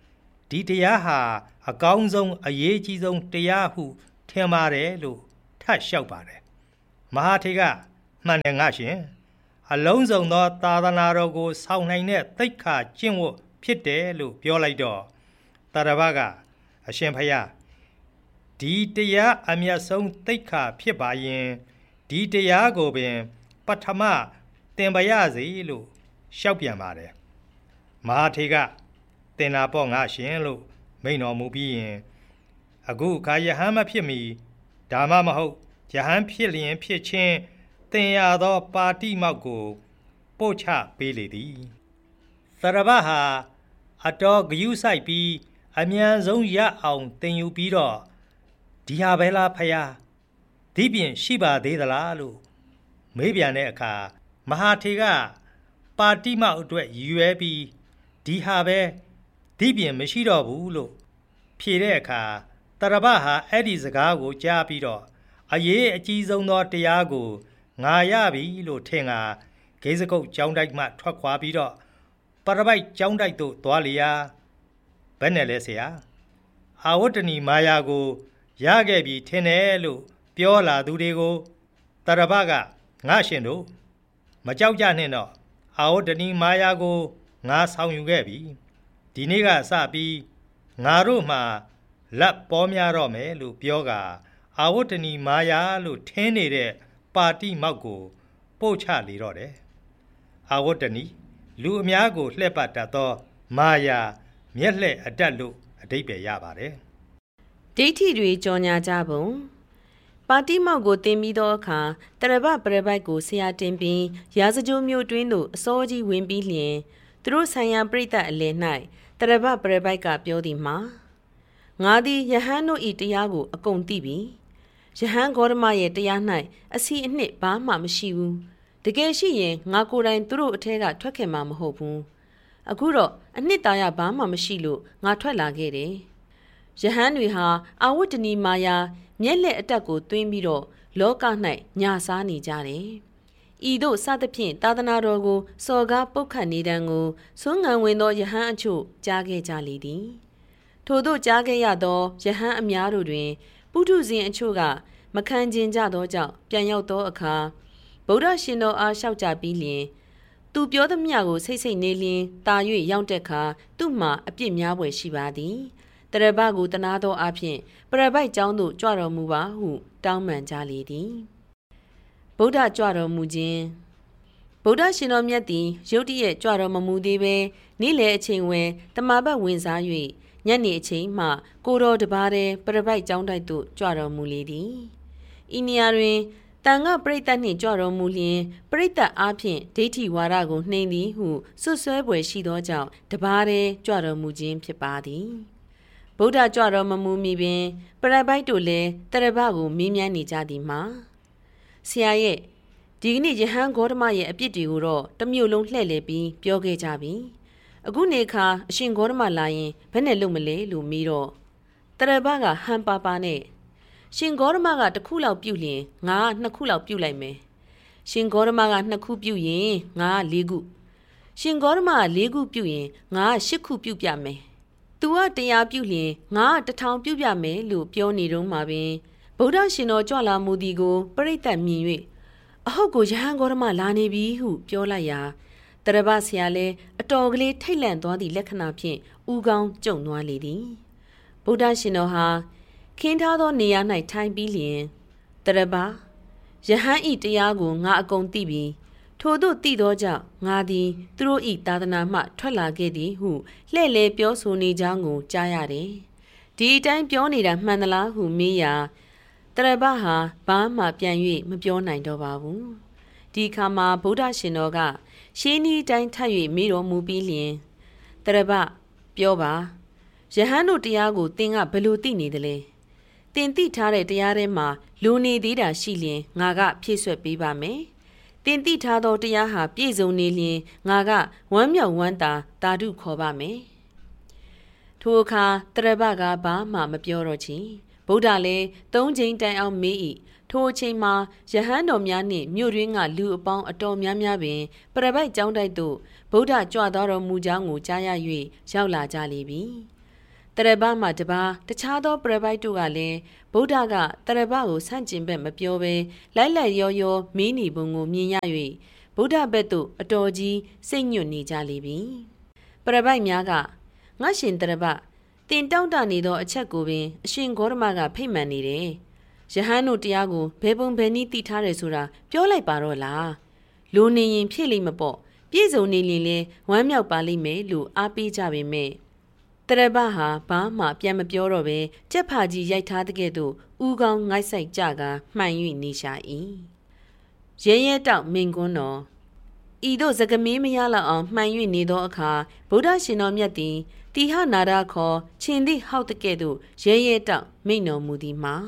ဒီတရားဟာအကောင်းဆုံးအရေးကြီးဆုံးတရားဟုထင်ပါတယ်လို့ထပ်လျှောက်ပါတယ်မဟာထေကမှန်တယ်ငါရှင်အလုံးစုံသောသာသနာတော်ကိုဆောင်နိုင်တဲ့သိက္ခာကျင့်ဝတ်ဖြစ်တယ်လို့ပြောလိုက်တော့တရဘကအရှင်ဖယားဒီတရားအမြတ်ဆုံးသိက္ခာဖြစ်ပါရင်ဒီတရားကိုပင်ပထမသင်ပါရစေလို့လျှောက်ပြန်ပါတယ်မဟာထေကသင်နာပေါ့ငါရှင်လို့မိန့်တော်မူပြီးရင်အခုခါယဟန်မဖြစ်မီဒါမှမဟုတ်ယဟန်ဖြစ်လျင်ဖြစ်ချင်းသင်ရသောပါတိမောက်ကိုပို့ချပေးလေသည်သရဘဟာအတော်ဂယုဆိုင်ပြီးအမြန်ဆုံးရအောင်သင်ယူပြီးတော့ဒီဟာပဲလားဖယားဒီပြင်ရှိပါသေးသလားလို့မေးပြန်တဲ့အခါမဟာထေကပါတိမောက်အတွက်ရည်ရွယ်ပြီးဒီဟာပဲဒီပြင်မရှိတော့ဘူးလို့ဖြေတဲ့အခါတရဘဟာအဲ့ဒီစကားကိုကြားပြီးတော့အရေးအကြီးဆုံးသောတရားကိုငါရပြီလို့ထင်ကဂေဇကုတ်ကျောင်းတိုက်မှထွက်ခွာပြီးတော့ပရပိုက်ကျောင်းတိုက်သို့သွားလျာဘယ်နဲ့လဲဆရာအာဝတ္တနီမာယာကိုရခဲ့ပြီထင်တယ်လို့ပြောလာသူတွေကိုတရဘကငါရှင်တို့မကြောက်ကြနဲ့တော့အာဝတ္တနီမာယာကိုငါဆောင်ယူခဲ့ပြီဒီနေ့ကစပြီးငါတို့မှလက်ပေါ်များတော့မယ်လို့ပြောကအာဝတ္တနီမာယာလို့ထင်းနေတဲ့ပါတိမောက်ကိုပို့ချလေတော့တယ်အာဝတ္တနီလူအများကိုလှည့်ပတ်တတ်သောမာယာမျက်လှည့်အတက်လို့အဓိပ္ပာယ်ရပါတယ်ဒိဋ္ဌိတွေကြော်ညာကြပုံပါတိမောက်ကိုတင်ပြီးသောအခါတရဘပရပိုက်ကိုဆရာတင်ပြီးရာဇကြိုးမျိုးတွင်းသို့အစောကြီးဝင်ပြီးလျင်သူတို့ဆိုင်ရာပြိတ္တအလယ်၌တရဘပရပိုက်ကပြောသည်မှာငါသည်ယဟန်တို့၏တရားကိုအကုန်သိပြီယဟန်ဂေါရမရဲ့တရား၌အစီအနှစ်ဘာမှမရှိဘူးတကယ်ရှိရင်ငါကိုယ်တိုင်သူတို့အထက်ကထွက်ခဲ့မှာမဟုတ်ဘူးအခုတော့အနှစ်သာရဘာမှမရှိလို့ငါထွက်လာခဲ့တယ်ယဟန်တွေဟာအာဝတ္တနီမာယာမျက်လက်အတက်ကိုသွင်းပြီးတော့လောက၌ညာစားနေကြတယ်ဤသို့စသဖြင့်သာသနာတော်ကိုစော်ကားပုတ်ခတ်နေတံကိုဆွမ်းငံဝင်သောယဟန်အချို့ကြားခဲ့ကြလေသည်ထို့သို့ကြားခဲ့ရသောယဟန်အများတို့တွင်ပုထုဇဉ်အချို့ကမခံကျင်ကြသောကြောင့်ပြန်ရောက်သောအခါဗုဒ္ဓရှင်တော်အားလျှောက်ကြပြီးလျင်သူပြောသမျှကိုစိတ်စိတ်နေလျင်တာ၍ရောက်တဲ့အခါသူ့မှာအပြစ်များပွေရှိပါသည်တရဘကိုတနာသောအဖြစ်ပရပိုက်ကျောင်းသို့ကြွတော်မူပါဟုတောင်းပန်ကြလေသည်ဗုဒ္ဓကြွတော်မူခြင်းဗုဒ္ဓရှင်တော်မြတ်သည်ရုတ်တရက်ကြွတော်မမူသေးပဲနေ့လယ်အချိန်ဝယ်တမာဘတ်ဝင်စား၍ညနေအချိန်မှကိုတော်တပါးတည်းပရပိုက်ကျောင်းတိုက်သို့ကြွတော်မူလေသည်ဤနေရာတွင်တန်ခပရိသတ်နှင့်ကြွတော်မူလျင်ပရိသတ်အားဖြင့်ဒိဋ္ဌိဝါဒကိုနှိမ်သည်ဟုဆွဆွဲပွေရှိသောကြောင့်တပါးတည်းကြွတော်မူခြင်းဖြစ်ပါသည်ဗုဒ္ဓကြွတော်မမူမီပင်ပရပိုက်တို့လည်းတရဘကိုမေးမြန်းနေကြသည်မှာဆရာရဲ့ဒီကနေ့ယဟန်ဂေါတမရဲ့အပြစ်တွေကိုတော့တမျိုးလုံးလှည့်လည်ပြီးပြောခဲ့ကြပြီအခုနေခါအရှင်ဂေါတမလာရင်ဘယ်နဲ့လုပ်မလဲလို့မေးတော့တရဘကဟန်ပါပါနဲ့ရှင်ဂေါတမကတစ်ခုလောက်ပြုတ်လျင်ငါကနှစ်ခုလောက်ပြုတ်လိုက်မယ်ရှင်ဂေါတမကနှစ်ခုပြုတ်ရင်ငါကလေးခုရှင်ဂေါတမကလေးခုပြုတ်ရင်ငါကရှစ်ခုပြုတ်ပြမယ်သူကတရားပြုတ်လျင်ငါက1000ပြုတ်ပြမယ်လို့ပြောနေတော့မှပင်ဗုဒ္ဓရှင်တော်ကြွလာမူသည်ကိုပရိသတ်မြင်၍အဟုတ်ကိုယဟန်ဂေါတမလာနေပြီဟုပြောလိုက်ရာတရဘဆရာလည်းအတော်ကလေးထိတ်လန့်သွားသည့်လက္ခဏာဖြင့်ဥကောင်းကျုံသွားလေသည်ဗုဒ္ဓရှင်တော်ဟာခင်းထားသောနေရာ၌ထိုင်ပြီးလျင်တရဘယဟန်ဤတရားကိုငါအကုန်သိပြီထို့သို့သိသောကြောင့်ငါသည်သူတို့ဤသာသနာမှထွက်လာခဲ့သည်ဟုလှည့်လည်ပြောဆိုနေကြောင်းကိုကြားရတယ်ဒီအတိုင်းပြောနေတာမှန်သလားဟုမေးရာတရဘဟာဘာမှပြန်၍မပြောနိုင်တော့ပါဘူးဒီခါမှာဗုဒ္ဓရှင်တော်ကရှင်းဤတိုင်းထပ်၍မေးတော်မူပြီးလျင်တရဘပြောပါယဟန်တို့တရားကိုသင်ကဘယ်လိုသိနေသလဲသင်သိထားတဲ့တရားထဲမှာလူနေသေးတာရှိလျင်ငါကဖြည့်ဆွက်ပေးပါမယ်သင်သိထားသောတရားဟာပြည့်စုံနေလျင်ငါကဝမ်းမြောက်ဝမ်းသာတာဓုခေါ်ပါမယ်ထိုအခါတရဘကဘာမှမပြောတော့ချီဗုဒ္ဓလည်း3ချိန်တိုင်အောင်မေး၏ထိုအချိန်မှာယဟန်တော်များနှင့်မြို့ရင်းကလူအပေါင်းအတော်များများပင်ပရပိုက်ကျောင်းတိုက်သို့ဗုဒ္ဓကြွသွားတော်မူကြောင်းကိုကြားရ၍ရောက်လာကြလေပြီတရဘမှတပါတခြားသောပရပိုက်တို့ကလည်းဗုဒ္ဓကတရဘကိုဆန့်ကျင်ဘက်မပြောဘဲလိုက်လိုက်ရောမင်းနီပုံကိုမြင်ရ၍ဗုဒ္ဓဘက်သို့အတော်ကြီးစိတ်ညွတ်နေကြလေပြီပရပိုက်များကငါရှင်တရဘတင်တောင့်တနေသောအချက်ကိုပင်အရှင်ဂေါတမကဖိတ်မှန်နေတယ်ယဟန်တို့တရားကိုဘယ်ပုံဘယ်နည်းသိထားတယ်ဆိုတာပြောလိုက်ပါတော့လားလိုနေရင်ဖြည့်လိမ့်မပေါ့ပြည့်စုံနေရင်လည်းဝမ်းမြောက်ပါလိမ့်မယ်လို့အားပေးကြပေမဲ့တရဘဟာဘာမှပြန်မပြောတော့ပဲကြက်ဖာကြီးရိုက်ထားတဲ့ကဲ့သို့ဦးကောင်းငိုက်ဆိုင်ကြကမှန်၍နေရှာ၏ရဲတောက်မင်းကွန်းတော်ဤသို့စကမင်းမရလောက်အောင်မှန်၍နေသောအခါဗုဒ္ဓရှင်တော်မြတ်သည်တိဟနာရခေါ်ချင်းသည့်ဟောက်တဲ့ကဲ့သို့ရဲတောက်မိန့်တော်မူသည်မှာ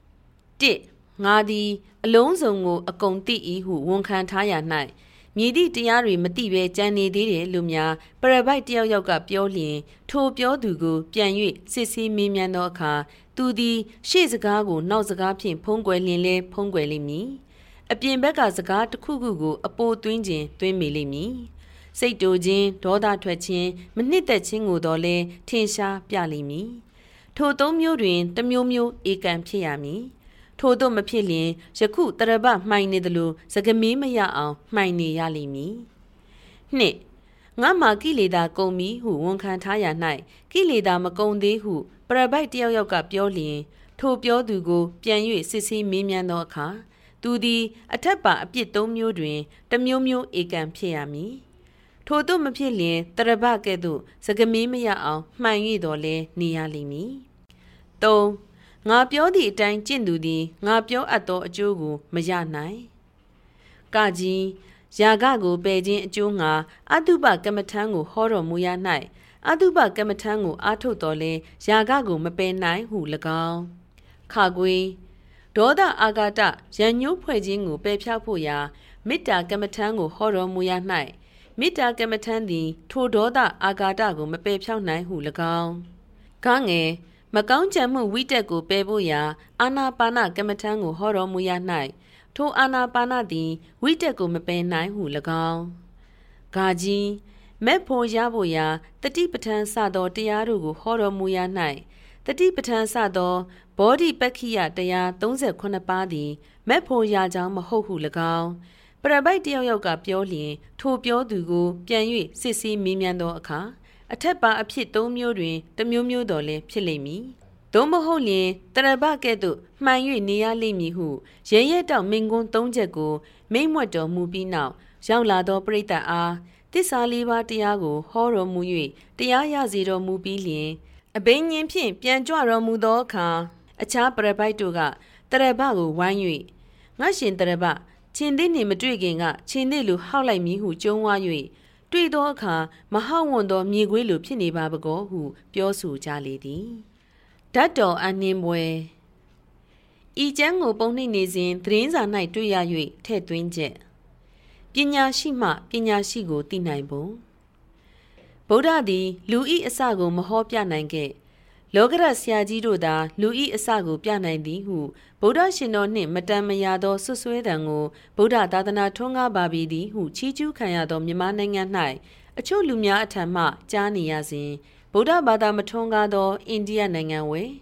1ငါသည်အလုံးစုံကိုအကုန်သိ၏ဟုဝန်ခံထားရ၌မြည်သည့်တရားတွေမသိဘဲကြံနေသေးတယ်လို့များပရပိုက်တယောက်ကပြောလျင်ထိုပြောသူကိုပြန်၍စစ်ဆေးမေးမြန်းသောအခါသူသည်ရှေ့စကားကိုနောက်စကားဖြင့်ဖုံးကွယ်လျင်လဲဖုံးကွယ်လိမ့်မည်အပြင်ဘက်ကစကားတစ်ခုခုကိုအပိုသွင်းခြင်းသွင်းမိလိမ့်မည်စိတ်တူခြင်းဒေါသထွက်ခြင်းမနှစ်သက်ခြင်းကိုတော့လဲထင်ရှားပြလိမ့်မည်ထိုသုံးမျိုးတွင်တစ်မျိုးမျိုးဧကံဖြစ်ရမည်ထို့သို့မဖြစ်လျင်ယခုတရဘမှိုင်နေသလိုစကမင်းမရအောင်မှိုင်နေရလိမ့်မည်နှစ်ငါမှကိလေသာကုန်ပြီဟုဝန်ခံထားရ၌ကိလေသာမကုန်သေးဟုပရပိုက်တယောက်ကပြောလျင်ထိုပြောသူကိုပြန်၍စစ်ဆေးမေးမြန်းသောအခါသူသည်အထက်ပါအပြစ်သုံးမျိုးတွင်တစ်မျိုးမျိုးဧကံဖြစ်ရမည်ထို့သို့မဖြစ်လျင်တရဘကဲ့သို့စကမင်းမရအောင်မှိုင်၍တော်လဲနေရလိမ့်မည်3ငါပြောသည့်အတိုင်းကျင့်သူသည်ငါပြောအပ်သောအကျိုးကိုမရနိုင်ကကြီးယာကကိုပယ်ခြင်းအကျိုးငါအတုပကမ္မထံကိုဟောတော်မူရ၌အတုပကမ္မထံကိုအားထုတ်တော်လဲယာကကိုမပယ်နိုင်ဟု၎င်းခကွေဒေါသအာဃာတရန်ညှိုးဖွဲ့ခြင်းကိုပယ်ဖြောက်ဖို့ရာမေတ္တာကမ္မထံကိုဟောတော်မူရ၌မေတ္တာကမ္မထံသည်ထိုဒေါသအာဃာတကိုမပယ်ဖြောက်နိုင်ဟု၎င်းခငယ်မကောင်းကြံမှုဝိတက်ကိုပယ်ဖို့ရာအာနာပါနကမ္မထံကိုဟောတော်မူရ၌ထိုအာနာပါနသည်ဝိတက်ကိုမပယ်နိုင်ဟု၎င်းဂါကြီးမက်ဖို့ရဖို့ရာတတိပဋ္ဌာန်စသောတရားတို့ကိုဟောတော်မူရ၌တတိပဋ္ဌာန်စသောဘောဓိပက္ခိယတရား38ပါးသည်မက်ဖို့ရကြောင်းမဟုတ်ဟု၎င်းပရပိုက်တယောက်ကပြောလျင်ထိုပြောသူကိုပြန်၍စစ်ဆေးမေးမြန်းသောအခါအထက်ပါအဖြစ်၃မျိုးတွင်တစ်မျိုးမျိုးတော်လဲဖြစ်လိမ့်မည်သို့မဟုတ်လျင်တရဘကဲ့သို့မှန်၍နေရလိမ့်မည်ဟုရဲတောက်မင်းကွန်း၃ချက်ကိုမိန့်မွတ်တော်မူပြီးနောက်ရောက်လာသောပရိသတ်အားသစ္စာ၄ပါးတရားကိုဟောတော်မူ၍တရားရစေတော်မူပြီးလျင်အဘိညာဉ်ဖြင့်ပြန်ကြွတော်မူသောအခါအခြားပရပိုက်တို့ကတရဘကိုဝိုင်း၍ငါရှင်တရဘချင်းသေးနှင့်မတွေ့ခင်ကချင်းသေးလိုဟောက်လိုက်မည်ဟုကြုံဝါ၍တွေ့သောအခါမဟောက်ဝွန်သောမြေခွေးလိုဖြစ်နေပါပကောဟုပြောဆိုကြလေသည်ဓာတ်တော်အနှင်းပွဲဤကျမ်းကိုပုံနှိပ်နေစဉ်သတင်းစာ၌တွေ့ရ၍ထည့်သွင်းချက်ပညာရှိမှပညာရှိကိုသိနိုင်ပုံဗုဒ္ဓသည်လူဤအစကိုမဟောပြနိုင်ခဲ့လောကရဆရာကြီးတို့သာလူဤအစကိုပြနိုင်သည်ဟုဗုဒ္ဓရှင်တော်နှင့်မတန်မရာသောဆွဆွဲတံကိုဗုဒ္ဓသာသနာထွန်းကားပါပြီသည်ဟုချီးကျူးခံရသောမြန်မာနိုင်ငံ၌အချို့လူများအထံမှကြားနေရစဉ်ဗုဒ္ဓဘာသာမထွန်းကားသောအိန္ဒိယနိုင်ငံဝယ်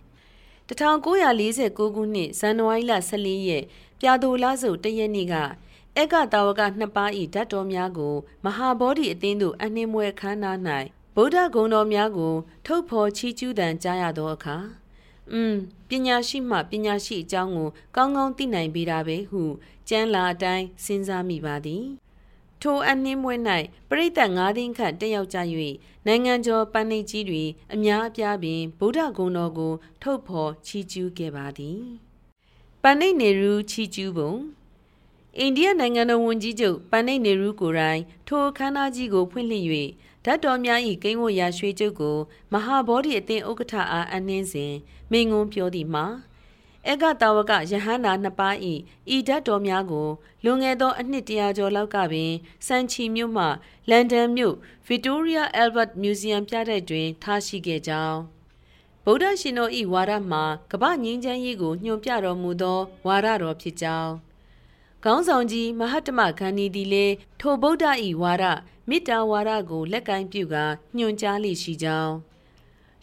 1949ခုနှစ်ဇန်နဝါရီလ14ရက်ပြာသိုလစုတရက်နေ့ကဧကတာဝက2ပါး၏ဓာတ်တော်များကိုမဟာဗောဓိအသင်းသို့အနှင်းမွဲခမ်းနား၌ဗုဒ္ဓဂုဏ်တော်များကိုထုတ်ဖော်ချီးကျူးသံကြားရသောအခါပညာရှိမှပညာရှိအကြောင်းကိုကောင်းကောင်းသိနိုင်ပေတာပဲဟုကျမ်းလာအတိုင်းစဉ်းစားမိပါသည်ထိုအနှင်းမွဲ၌ပရိသတ်9သိန်းခန့်တက်ရောက်ကြ၍နိုင်ငံကျော်ပန်းနှိပ်ကြီးတွေအများအပြားပင်ဗုဒ္ဓဂုဏ်တော်ကိုထုတ်ဖော်ချီးကျူးခဲ့ပါသည်ပန်းနှိပ်နေရူချီးကျူးပုံအိန္ဒိယနိုင်ငံတော်ဝန်ကြီးချုပ်ပန်းနှိပ်နေရူကိုယ်တိုင်ထိုအခမ်းအနားကြီးကိုဖွင့်လှစ်၍ဓာတ်တော်များ၏ကိန်းဝတ်ရာရွှေကျုပ်ကိုမဟာဗောဓိအသင်းဥက္ကဋ္ဌအားအနှင်းစဉ်မိန့်ခွန်းပြောသည်မှာဧကတာဝကယဟန္တာ2ပါး၏ဤဓာတ်တော်များကိုလွန်ခဲ့သောအနှစ်100ကျော်လောက်ကပင်စန်ချီမြို့မှလန်ဒန်မြို့ဗစ်တိုးရီးယားအယ်ဘတ်မြူဇီယံပြတိုက်တွင်ထားရှိခဲ့ကြောင်းဗုဒ္ဓရှင်တော်၏ဝါဒမှာကမ္ဘာငြိမ်းချမ်းရေးကိုညွှန်ပြတော်မူသောဝါဒတော်ဖြစ်ကြောင်းခေါင်းဆောင်ကြီးမဟာတမဂန္ဒီသည်လည်းထိုဗုဒ္ဓ၏ဝါဒမေတ္တာဝါဒကိုလက်ကင်ပြုကာညွှန်ကြားလေရှိကြောင်း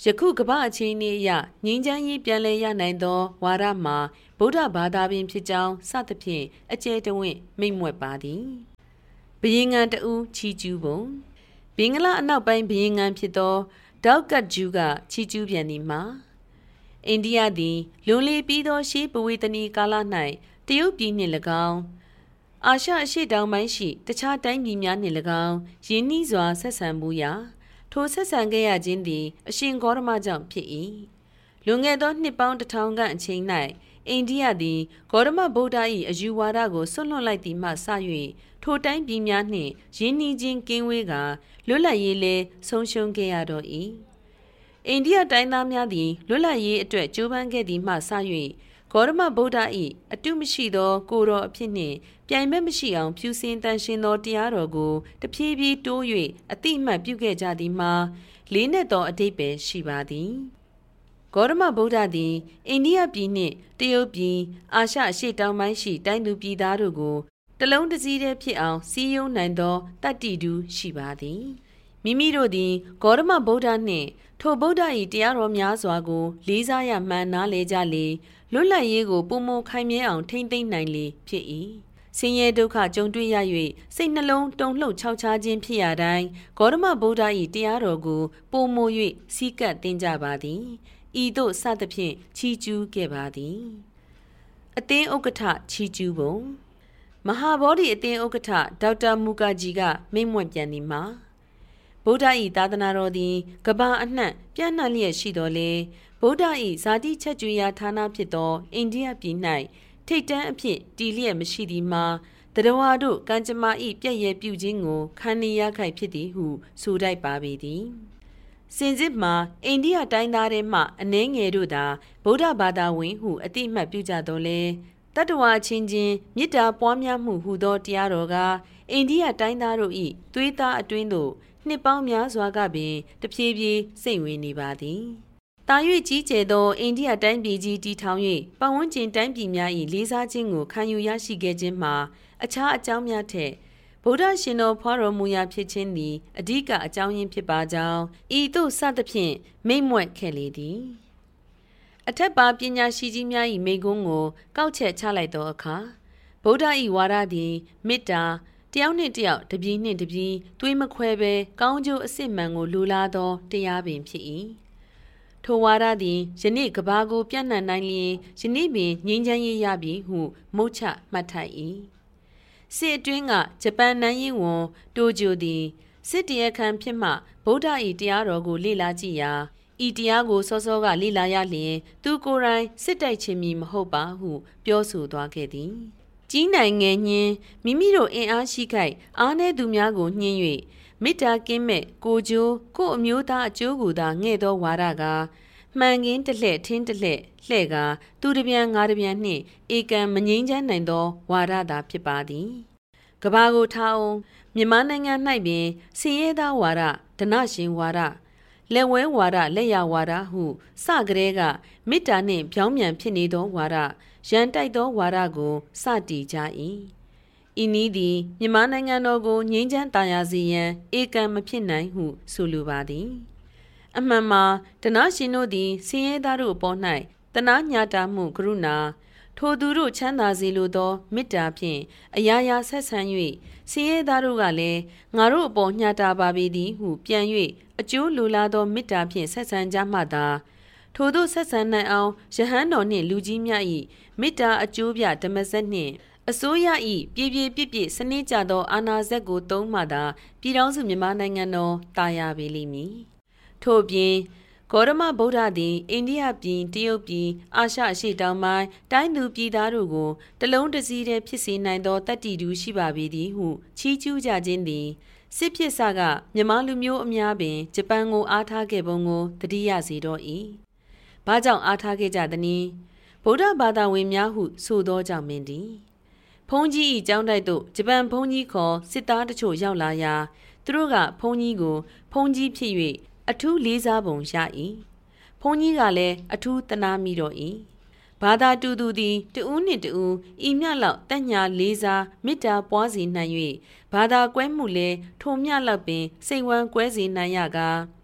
ယခုကမ္ဘာအချင်းအရငြိမ်းချမ်းရေးပြန်လည်ရနိုင်သောဝါဒမှာဗုဒ္ဓဘာသာပင်ဖြစ်ကြောင်းစသဖြင့်အကျယ်တဝင့်မိန့်မြွက်ပါသည်ဘုရင်ငံတဦးချီကျူးပုံဘင်္ဂလားအနောက်ပိုင်းဘုရင်ငံဖြစ်သောဒေါက်ကတ်ဂျူးကချီကျူးပြန်သည်မှာအိန္ဒိယသည်လွန်လေပြီးသောရှေးပဝေသနီကာလ၌တရုတ်ပြည်နှင့်၎င်းအာရှအရှေ့တောင်ပိုင်းရှိတခြားတိုင်းပြည်များနှင့်၎င်းယင်းနှီးစွာဆက်ဆံမှုရာထိုဆက်ဆံခဲ့ရခြင်းသည်အရှင်ဂေါတမကြောင့်ဖြစ်၏လွန်ခဲ့သောနှစ်ပေါင်း1000ခန့်အချိန်၌အိန္ဒိယသည်ဂေါတမဗုဒ္ဓ၏အယူဝါဒကိုဆွန့်လွတ်လိုက်သည်မှစ၍ထိုတိုင်းပြည်များနှင့်ယင်းနှီးခြင်းကင်းဝေးကလွတ်လပ်ရေးလည်းဆုံးရှုံးခဲ့ရတော့၏အိန္ဒိယတိုင်းသားများသည်လွတ်လပ်ရေးအတွက်ကြိုးပမ်းခဲ့သည်မှစ၍ဂေါတမဗုဒ္ဓ၏အတုမရှိသောကိုယ်တော်အဖြစ်နှင့်ပြိုင်ဘက်မရှိအောင်ဖြူစင်တန်ရှင်သောတရားတော်ကိုတဖြည်းဖြည်းတိုး၍အတိအမှတ်ပြုခဲ့ကြသည်မှာလေးနက်သောအဓိပ္ပာယ်ရှိပါသည်ဂေါတမဗုဒ္ဓသည်အိန္ဒိယပြည်နှင့်တရုတ်ပြည်အာရှအရှေ့တောင်ပိုင်းရှိတိုင်းသူပြည်သားတို့ကိုတလုံးတစည်းတည်းဖြစ်အောင်စည်းရုံးနိုင်သောတတ္တိတူရှိပါသည်မိမိတို့သည်ဂေါတမဗုဒ္ဓနှင့်ထိုဗုဒ္ဓ၏တရားတော်များစွာကိုလေးစားရမှန်နားလေကြလေလွတ်လပ်ရေးကိုပုံမခိုင်မြဲအောင်ထိမ့်သိမ့်နိုင်လေဖြစ်၏ဆင်းရဲဒုက္ခကြုံတွေ့ရ၍စိတ်နှလုံးတုန်လှုပ်ခြောက်ခြားခြင်းဖြစ်ရတိုင်းဂေါတမဗုဒ္ဓ၏တရားတော်ကိုပုံမ၍စီးကပ်တင်ကြပါသည်ဤသို့စသဖြင့်ချီးကျူးခဲ့ပါသည်အသင်းဥက္ကဋ္ဌချီးကျူးပုံမဟာဗောဓိအသင်းဥက္ကဋ္ဌဒေါက်တာမူကာဂျီကမိန့်မြွက်ပြန်သည်မှာဗုဒ္ဓ၏သာသနာတော်သည်ကမ္ဘာအနှံ့ပြန့်နှံ့လျက်ရှိတော်လေဗုဒ္ဓ၏ဇာတိချက်ကြွေရာဌာနဖြစ်သောအိန္ဒိယပြည်၌ထိတ်တန်းအဖြစ်တည်လျက်မရှိသည်မှာတရဝါတို့ကံကြမ္မာ၏ပြည့်ရဲ့ပြုခြင်းကိုခံနေရခိုက်ဖြစ်သည်ဟုဆိုတိုက်ပါပေသည်စင်စစ်မှာအိန္ဒိယတိုင်းသားတွေမှအနှဲငယ်တို့သာဗုဒ္ဓဘာသာဝင်ဟုအတိအမှတ်ပြုကြတော်လဲတတ္တဝါချင်းချင်းမေတ္တာပွားများမှုဟူသောတရားတော်ကအိန္ဒိယတိုင်းသားတို့၏သွေးသားအတွင်းသို့နှစ်ပေါင်းများစွာကပင်တဖြည်းဖြည်းစိတ်ဝင်နေပါသည်တာ၍ကြီးကျယ်သောအိန္ဒိယတိုင်းပြည်ကြီးတည်ထောင်၍ပတ်ဝန်းကျင်တိုင်းပြည်များ၏လေးစားခြင်းကိုခံယူရရှိခဲ့ခြင်းမှာအခြားအကြောင်းများထက်ဗုဒ္ဓရှင်တော်ဖွားတော်မူရာဖြစ်ခြင်းသည်အဓိကအကြောင်းရင်းဖြစ်ပါကြောင်းဤသို့စသဖြင့်မိန့်မြွက်ခဲ့လေသည်အထက်ပါပညာရှိကြီးများ၏မိန့်ခွန်းကိုကောက်ချက်ချလိုက်သောအခါဗုဒ္ဓ၏ဝါဒသည်မေတ္တာတယောက်နှင့်တယောက်တပည့်နှင့်တပည့်သွေးမခွဲဘဲကောင်းကျိုးအစစ်မှန်ကိုလိုလားသောတရားပင်ဖြစ်၏ထိုဝါဒသည်ယနေ့ကဘာကိုပြန့်နှံ့နိုင်လျင်ယနေ့ပင်ငြိမ်းချမ်းရေးရပြီဟုမုတ်ချမှတ်ထိုက်၏စစ်အတွင်းကဂျပန်နိုင်ရင်ဝန်တိုဂျိုသည်စစ်တရားခံဖြစ်မှဗုဒ္ဓ၏တရားတော်ကိုလေ့လာကြည့်ရာဤတရားကိုစောစောကလေ့လာရလျင်သူကိုယ်တိုင်စစ်တိုက်ခြင်းမည်မဟုတ်ပါဟုပြောဆိုသွားခဲ့သည်ကြီးနိုင်ငယ်ညင်းမိမိတို့အင်အားရှိခိုက်အားနည်းသူများကိုညှင်း၍မေတ္တာကင်းမဲ့ကိုကျိုးကိုအမျိုးသားအကျိုးကိုသာငဲ့သောဝါဒကမှန်ကင်းတလှဲ့ထင်းတလှဲ့လှဲ့ကသူတပြန်ငါတပြန်နှင့်ဧကံမငြိမ်းချမ်းနိုင်သောဝါဒသာဖြစ်ပါသည်ကဘာကိုထားအောင်မြန်မာနိုင်ငံ၌ပင်ဆင်းရဲသားဝါဒဓနရှင်ဝါဒလက်ဝဲဝါဒလက်ရဝါဒဟုစကတဲ့ကမေတ္တာနှင့်ပြောင်းပြန်ဖြစ်နေသောဝါဒရန်တိုက်သောဝါဒကိုစတည်ကြ၏ဤနည်းသည်မြန်မာနိုင်ငံတော်ကိုငြိမ်းချမ်းသာယာစေရန်ဧကံမဖြစ်နိုင်ဟုဆိုလိုပါသည်အမှန်မှာဓနရှင်တို့သည်ဆင်းရဲသားတို့အပေါ်၌တနာညတာမှုကရုဏာထိုသူတို့ချမ်းသာစေလိုသောမေတ္တာဖြင့်အရာရာဆက်ဆံ၍ဆင်းရဲသားတို့ကလည်းငါတို့အပေါ်ညတာပါပေသည်ဟုပြန်၍အကျိုးလိုလားသောမေတ္တာဖြင့်ဆက်ဆံကြမှသာထိုတို့ဆက်ဆံနိုင်အောင်ယဟန်တော်နှင့်လူကြီးများ၏မေတ္တာအကျိုးပြဓမ္မစက်နှင့်အစိုးရ၏ပြည့်ပြည့်စနစ်ကြသောအာဏာစက်ကိုသုံးမှသာပြည်ထောင်စုမြန်မာနိုင်ငံတော်တာယာပေလိမ့်မည်ထို့ပြင်ဂေါတမဗုဒ္ဓသည်အိန္ဒိယပြည်တရုတ်ပြည်အာရှအရှေ့တောင်ပိုင်းတိုင်းသူပြည်သားတို့ကိုတလုံးတစည်းတည်းဖြစ်စေနိုင်သောတတ္တိတူရှိပါပေသည်ဟုချီးကျူးကြခြင်းသည်စစ်ဖြစ်စကမြန်မာလူမျိုးအများပင်ဂျပန်ကိုအားထားခဲ့ပုံကိုသတိရစေတော့၏ဘာကြောင့်အားထားခဲ့ကြသနည်းဗုဒ္ဓဘာသာဝင်များဟုဆိုသောကြောင့်မင်းသည်ဘုန်းကြီး၏ကျောင်းတိုက်သို့ဂျပန်ဘုန်းကြီးခေါ်စစ်သားတချို့ရောက်လာရာသူတို့ကဘုန်းကြီးကိုဘုန်းကြီးဖြစ်၍အထူးလေးစားပုံရ၏ဘုန်းကြီးကလည်းအထူးတနာမိတော့၏ဘာသာတူသူသည်တဦးနှင့်တဦးဤမျှလောက်တက်ညာလေးစားမေတ္တာပွားစေနိုင်၍ဘာသာကွဲမှုလည်းထိုမျှလောက်ပင်စိတ်ဝမ်းကွဲစေနိုင်ရကာ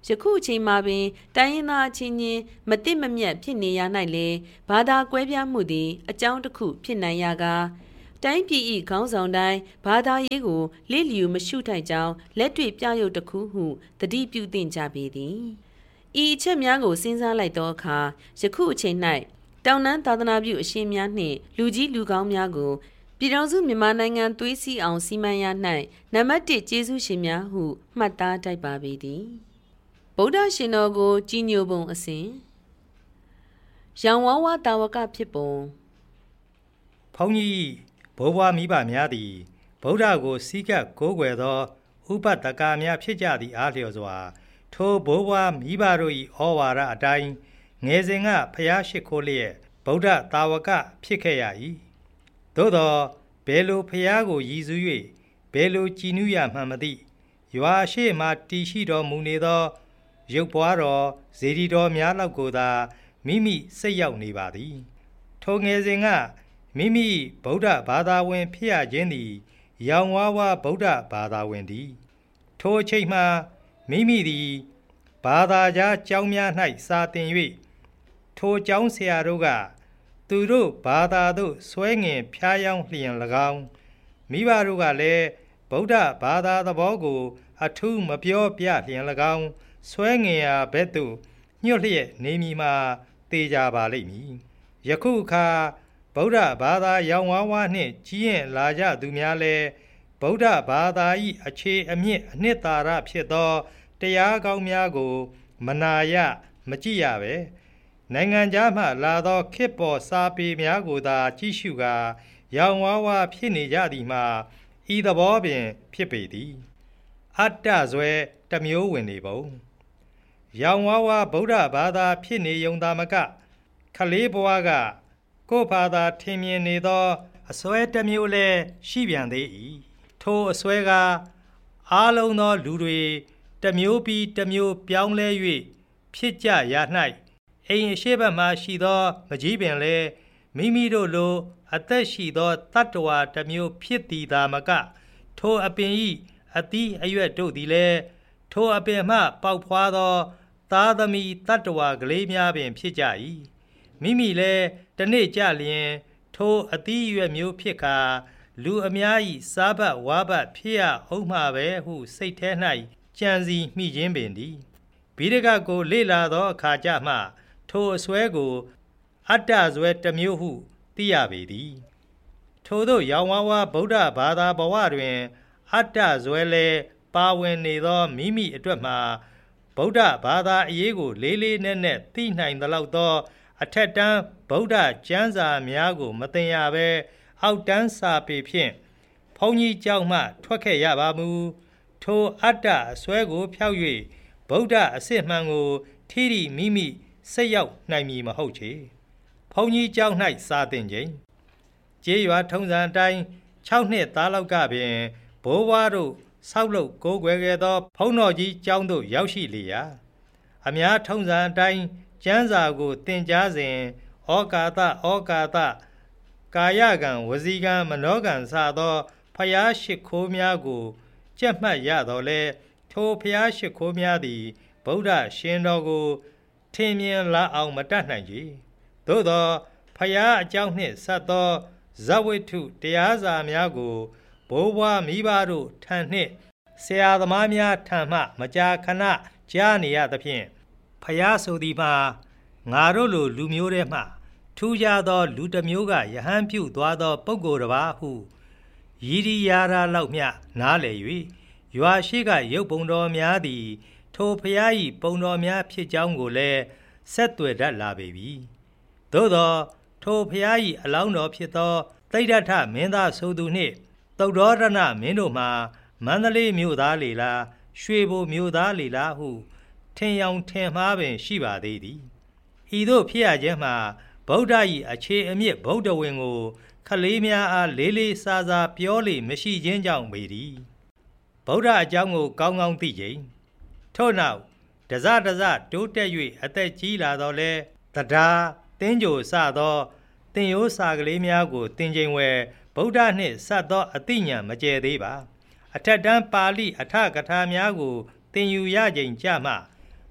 ယခုအချိန်မှာပင်တိုင်းရင်းသားအချင်းချင်းမတိမမြတ်ဖြစ်နေရ၌လေဘာသာကွဲပြားမှုသည်အကြောင်းတစ်ခုဖြစ်နိုင်ရကားတိုင်းပြည်၏ခေါင်းဆောင်တိုင်းဘာသာရေးကိုလိလျူမရှုထိုက်ကြောင်းလက်တွေ့ပြရုပ်တစ်ခုဟုသတိပြုသင့်ကြပေသည်ဤအချက်များကိုစဉ်းစားလိုက်သောအခါယခုအချိန်၌တောင်တန်းသာသနာပြုအရှင်များနှင့်လူကြီးလူကောင်းများကိုပြည်တော်စုမြန်မာနိုင်ငံသွေးစည်းအောင်စီမံရ၌နံပါတ်1ကျေးဇူးရှင်များဟုမှတ်သားတိုက်ပါပေသည်ဗုဒ္ဓရှင်တော်ကိုကြီးညိုပုံအစဉ်ရောင်ဝါးဝါတာဝကဖြစ်ပုံဘုန်းကြီးဘိုးဘွားမိဘများသည်ဗုဒ္ဓကိုစီကပ်ကိုးကွယ်သောဥပဒကများဖြစ်ကြသည့်အားလျော်စွာထိုဘိုးဘွားမိဘတို့၏ဩဝါဒအတိုင်းငယ်စဉ်ကဖျားရှိခိုးလျက်ဗုဒ္ဓတာဝကဖြစ်ခဲ့ရ၏သို့သောဘယ်လိုဖျားကိုရည်စူး၍ဘယ်လိုကြည်နူးရမှန်မသိရွာရှိမှတည်ရှိတော်မူနေသောရုပ်ပွားတော်ဇေဒီတော်များလောက်ကိုသာမိမိစိတ်ရောက်နေပါသည်ထိုငယ်စဉ်ကမိမိဗုဒ္ဓဘာသာဝင်ဖြစ်ရခြင်းသည်ရောင်ဝါးဝါဗုဒ္ဓဘာသာဝင်သည်ထိုအချိန်မှမိမိသည်ဘာသာကြားကျောင်းများ၌စာသင်၍ထိုကျောင်းဆရာတို့ကသူတို့ဘာသာသို့ဆွဲငင်ဖျားယောင်းလျင်၎င်းမိဘတို့ကလည်းဗုဒ္ဓဘာသာသဘောကိုအထူးမပြောပြလျင်၎င်းဆွဲငင်ရာဘက်သို့ညှို့လျက်နေမည်မှာသေကြပါလိမ့်မည်ယခုအခါဗုဒ္ဓဘာသာရောင်ဝါးဝါနှင့်ကြီးရင်လာကြသူများလည်းဗုဒ္ဓဘာသာ၏အခြေအမြင့်အနှစ်သာရဖြစ်သောတရားကောင်းများကိုမနာရမကြည့်ရပဲနိုင်ငံခြားမှလာသောခေတ်ပေါ်စာပေများကိုသာကြည့်ရှုကာရောင်ဝါးဝါဖြစ်နေကြသည်မှာဤသဘောပင်ဖြစ်ပေသည်အတ္တဇွဲတစ်မျိုးဝင်နေပုံရောင်ဝါးဝါဗုဒ္ဓဘာသာဖြစ်နေုံသာမကခလေးဘွားကကိုယ်ဘာသာထင်မြင်နေသောအစွဲတစ်မျိုးလည်းရှိပြန်သေး၏ထိုအစွဲကအားလုံးသောလူတွေတစ်မျိုးပြီးတစ်မျိုးပြောင်းလဲ၍ဖြစ်ကြရ၌အိမ်အရှိဘက်မှရှိသောမကြီးပင်လည်းမိမိတို့လိုအသက်ရှိသောတတ္တဝါတစ်မျိုးဖြစ်သည်သာမကထိုအပင်၏အသီးအရွက်တို့သည်လည်းထိုအပင်မှပေါက်ဖွာသောသားသမီးတတ္တဝါကလေးများပင်ဖြစ်ကြ၏မိမိလည်းတနေ့ကြလျင်ထိုအသီးအရွက်မျိုးဖြစ်ကာလူအများ၏စားဘတ်ဝါဘတ်ဖြစ်ရအောင်မှာပဲဟုစိတ်ထဲ၌ကြံစီမိခြင်းပင်သည်ဗိဒကကိုလေ့လာသောအခါကျမှထိုအစွဲကိုအတ္တဇွဲတစ်မျိုးဟုသိရပေသည်ထို့သောရောင်ဝါးဝါဗုဒ္ဓဘာသာဘဝတွင်အတ္တဇွဲလည်းပါဝင်နေသောမိမိအတွက်မှာဗုဒ္ဓဘာသာအရေးကိုလေးလေးနက်နက်သိနိုင်သလောက်သောအထက်တန်းဗုဒ္ဓကျမ်းစာများကိုမသင်ရဘဲအောက်တန်းစာပေဖြင့်ဘုန်းကြီးကျောင်းမှထွက်ခဲ့ရပါမူထိုအတ္တအစွဲကိုဖျောက်၍ဗုဒ္ဓအစစ်မှန်ကိုထိထိမိမိစိတ်ရောက်နိုင်မည်မဟုတ်ချေဘုန်းကြီးကျောင်း၌စာသင်ခြင်းကျေးရွာထုံးစံအတိုင်း6နှစ်သားလောက်ကပင်ဘိုးဘွားတို့ဆောက်လုပ်ကိုးကွယ်ခဲ့သောဘုန်းတော်ကြီးကျောင်းသို့ရောက်ရှိလေရာအများထုံးစံအတိုင်းကျမ်းစာကိုသင်ကြားစဉ်ဩကာသကာယကံဝစီကံမနောကံစသောဖျားရှိခိုးများကိုကြက်မှတ်ရတော်လဲထိုဖျားရှိခိုးများသည်ဗုဒ္ဓရှင်တော်ကိုထင်မြင်လာအောင်မတတ်နိုင်ကြသို့သောဖျားအကြောင်းနှင့်ဆက်သောဇဝိထုတရားစာများကိုဘိုးဘွားမိဘတို့ထံနှင့်ဆရာသမားများထံမှမကြာခဏကြားနေရသဖြင့်ဖျားဆိုသည်မှာငါတို့လိုလူမျိုးထဲမှထူးခြားသောလူတစ်မျိုးကယဟန်ပြုသွားသောပုဂ္ဂိုလ်တစ်ပါးဟုရည်ရီယာရာလောက်မျှနားလည်၍ရွာရှိကရုပ်ပုံတော်များသည်ထိုဖျား၏ပုံတော်များဖြစ်ကြောင်းကိုလည်းဆက်သွယ်တတ်လာပေပြီသို့သောထိုဖျား၏အလောင်းတော်ဖြစ်သောသိဒ္ဓထမင်းသားဆိုသူနှင့်သုဒ္ဓရဏမင်းတို့မှာမန္တလေးမြို့သားလေလားရွှေဘိုမြို့သားလေလားဟုထင်ယောင်ထင်မှားပင်ရှိပါသေးသည်ဤသို့ဖြစ်ရခြင်းမှာဗုဒ္ဓ၏အခြေအမြစ်ဗုဒ္ဓဝင်ကိုခလေးများအားလေးလေးစားစားပြောလေမရှိခြင်းကြောင့်ပေသည်ဗုဒ္ဓအကြောင်းကိုကောင်းကောင်းသိခြင်းထို့နောက်တစတိုးတက်၍အသက်ကြီးလာတော့လဲတရားတင်းကြိုစသောသင်ရိုးစာကလေးများကိုသင်ခြင်းဝယ်ဗုဒ္ဓနှင့်ဆက်သောအသိဉာဏ်မကျဲသေးပါအထက်တန်းပါဠိအထကထာများကိုသင်ယူရခြင်းကြမှ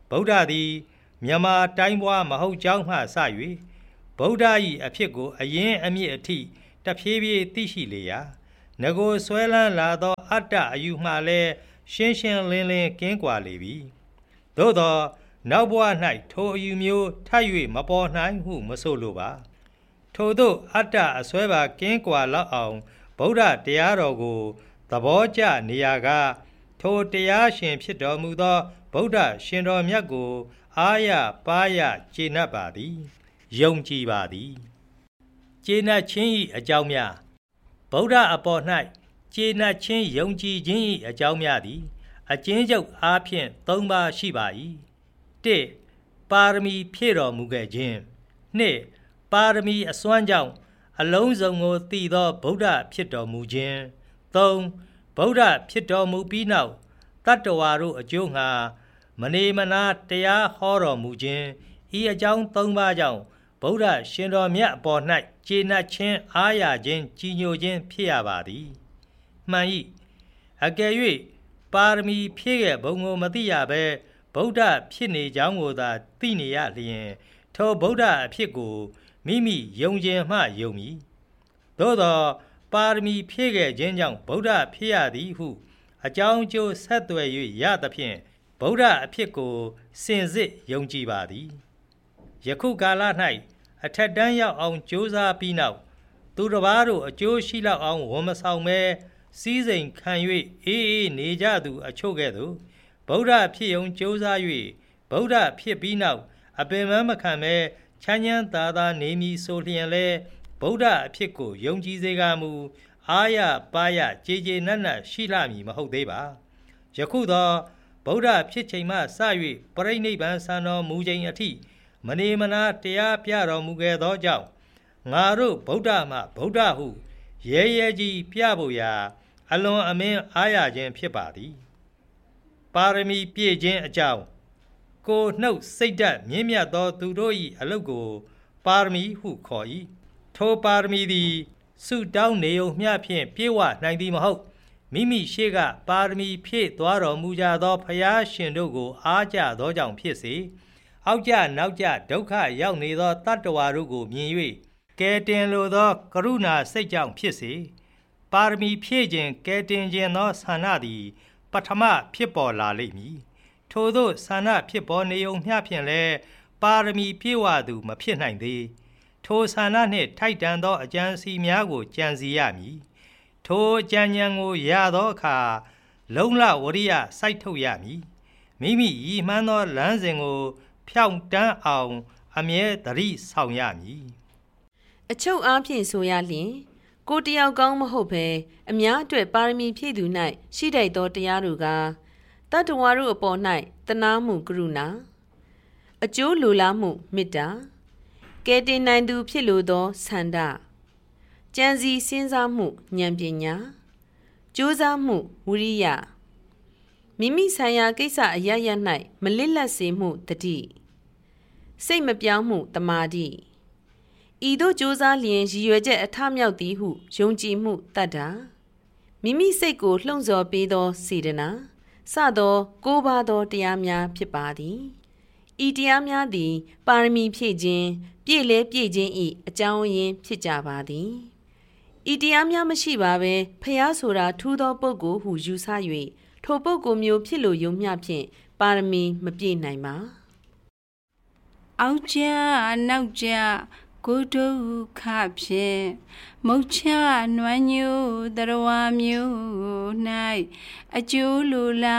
ဗုဒ္ဓသည်မြန်မာတိုင်းပွားမဟုတ်ကြောင်းမှစ၍ဗုဒ္ဓ၏အဖြစ်ကိုအရင်အမြစ်အထိတဖြည်းဖြည်းသိရှိလေရာငကိုဆွဲလန်းလာသောအတ္တအယူမှလည်းရှင်းရှင်းလင်းလင်းကင်းကွာလေပြီသို့သောနောက်ဘဝ၌ထိုအယူမျိုးထပ်၍မပေါ်နိုင်ဟုမဆိုလိုပါထို့သို့အတ္တအစွဲပါကင်းကွာလောက်အောင်ဗုဒ္ဓတရားတော်ကိုသဘောကျနေရာကထိုတရားရှင်ဖြစ်တော်မူသောဗုဒ္ဓရှင်တော်မြတ်ကိုအားရပါးရကျေနပ်ပါသည်ယုံကြည်ပါသည်ကျေနပ်ခြင်း၏အကြောင်းများဗုဒ္ဓအပေါ်၌ကျေနပ်ခြင်းယုံကြည်ခြင်း၏အကြောင်းများသည်အကျဉ်းချုပ်အားဖြင့်၃ပါးရှိပါ၏၁ပါရမီဖြည့်တော်မူခဲ့ခြင်း၂ပါရမီအစွမ်းကြောင့်အလုံးစုံကိုတည်သောဗုဒ္ဓဖြစ်တော်မူခြင်း၃ဗုဒ္ဓဖြစ်တော်မူပြီးနောက်တတ္တဝါတို့အကျိုးငှာမနေမနာတရားဟောတော်မူခြင်းဤအကြောင်း၃ပါးကြောင့်ဗုဒ္ဓရှင်တော်မြတ်အပေါ်၌ကျေနပ်ခြင်းအားရခြင်းကြီးညိုခြင်းဖြစ်ရပါသည်မှန်၏အကယ်၍ပါရမီဖြည့်ရဲ့ဘုံကိုမသိရဘဲဗုဒ္ဓဖြစ်နေကြောင်းကိုသာသိနေရလျင်ထိုဗုဒ္ဓအဖြစ်ကိုမိမိယုံခြင်းမှယုံမည်သို့သောပါရမီဖြည့်ခဲ့ခြင်းကြောင့်ဗုဒ္ဓဖြစ်ရသည်ဟုအကြောင်းကျိုးဆက်သွယ်၍ရသဖြင့်ဗုဒ္ဓအဖြစ်ကိုစင်စစ်ယုံကြည်ပါသည်ယခုကာလ၌အထက်တန်းရောက်အောင်ကြိုးစားပြီးနောက်သူတစ်ပါးတို့အကျိုးရှိလောက်အောင်ဝန်မဆောင်မဲစည်းစိမ်ခံ၍အေးအေးနေကြသူအချို့ကဲ့သို့ဗုဒ္ဓဖြစ်ယုံကြိုးစား၍ဗုဒ္ဓဖြစ်ပြီးနောက်အပင်မခံမဲချမ်းချမ်းသာသာနေမည်ဆိုလျင်လဲဗုဒ္ဓအဖြစ်ကိုယုံကြည်စေကမူအားရပါရကြေကြေနက်နက်ရှိလှမည်မဟုတ်သေးပါယခုသောဗုဒ္ဓဖြစ်ချိန်မှစ၍ပရိနိဗ္ဗာန်ဆံတော်မူချိန်အထိမနေမနာတရားပြတော်မူခဲ့သောကြောင့်ငါတို့ဗုဒ္ဓမှဗုဒ္ဓဟုရဲရဲကြီးပြဖို့ရာအလွန်အမင်းအားရခြင်းဖြစ်ပါသည်ပါရမီပြည့်ခြင်းအကြောင်းကိုနှုတ်စိတ်ဓာတ်မြင့်မြတ်သောသူတို့၏အလုပ်ကိုပါရမီဟုခေါ်၏ထိုပါရမီသည်ဆုတောင်းနေုံမျှဖြင့်ပြည့်ဝနိုင်သည်မဟုတ်မိမိရှိကပါရမီဖြည့်သွားတော်မူကြသောဖယားရှင်တို့ကိုအားကြသောကြောင့်ဖြစ်စေအောက်ကြနောက်ကြဒုက္ခရောက်နေသောတတ္တဝါတို့ကိုမြင်၍ကယ်တင်လိုသောကရုဏာစိတ်ကြောင့်ဖြစ်စေပါရမီဖြည့်ခြင်းကယ်တင်ခြင်းသောဆန္ဒသည်ပထမဖြစ်ပေါ်လာလိမ့်မည်ထို့သောဆန္ဒဖြစ်ပေါ်နေုံမျှဖြင့်လည်းပါရမီပြည့်ဝသူမဖြစ်နိုင်သေးထိုဆန္ဒနှင့်ထိုက်တန်သောအကြံစီများကိုကြံစီရမည်ထိုအကြံဉာဏ်ကိုရသောအခါလုံလဝရိယစိုက်ထုတ်ရမည်မိမိရည်မှန်းသောလမ်းစဉ်ကိုဖြောင့်တန်းအောင်အမြဲတရိဆောင်ရမည်အချုပ်အားဖြင့်ဆိုရလျင်ကိုတယောက်ကောင်းမဟုတ်ဘဲအများအတွက်ပါရမီဖြည့်သူ၌ရှိတတ်သောတရားတို့ကတတ္တဝါတို့အပေါ်၌တနာမှုကရုဏာအကျိုးလိုလားမှုမေတ္တာကယ်တင်နိုင်သူဖြစ်လိုသောဆန္ဒကြံစည်စဉ်းစားမှုဉာဏ်ပညာကြိုးစားမှုဝိရိယမိမိဆိုင်ရာကိစ္စအရရ၌မလစ်လပ်စေမှုတတိစိတ်မပြောင်းမှုတမာတိဤသို့ကြိုးစားလျင်ရည်ရွယ်ချက်အထမြောက်သည်ဟုယုံကြည်မှုတတ္တာမိမိစိတ်ကိုလှုံ့ဆော်ပေးသောစေတနာစသောကိုးပါးသောတရားများဖြစ်ပါသည်ဤတရားများသည်ပါရမီဖြည့်ခြင်းပြည့်လဲပြည့်ခြင်း၏အကြောင်းရင်းဖြစ်ကြပါသည်ဤတရားများမရှိပါဘဲဖျားဆိုတာထူးသောပုဂ္ဂိုလ်ဟုယူဆ၍ထိုပုဂ္ဂိုလ်မျိုးဖြစ်လို့ယုံမျှဖြင့်ပါရမီမပြည့်နိုင်ပါအောက်ကြနောက်ကြကိုဒုက္ခဖြင့်မုတ်ချနွမ်းညိုတရဝမျိုး၌အကျိုးလိုလာ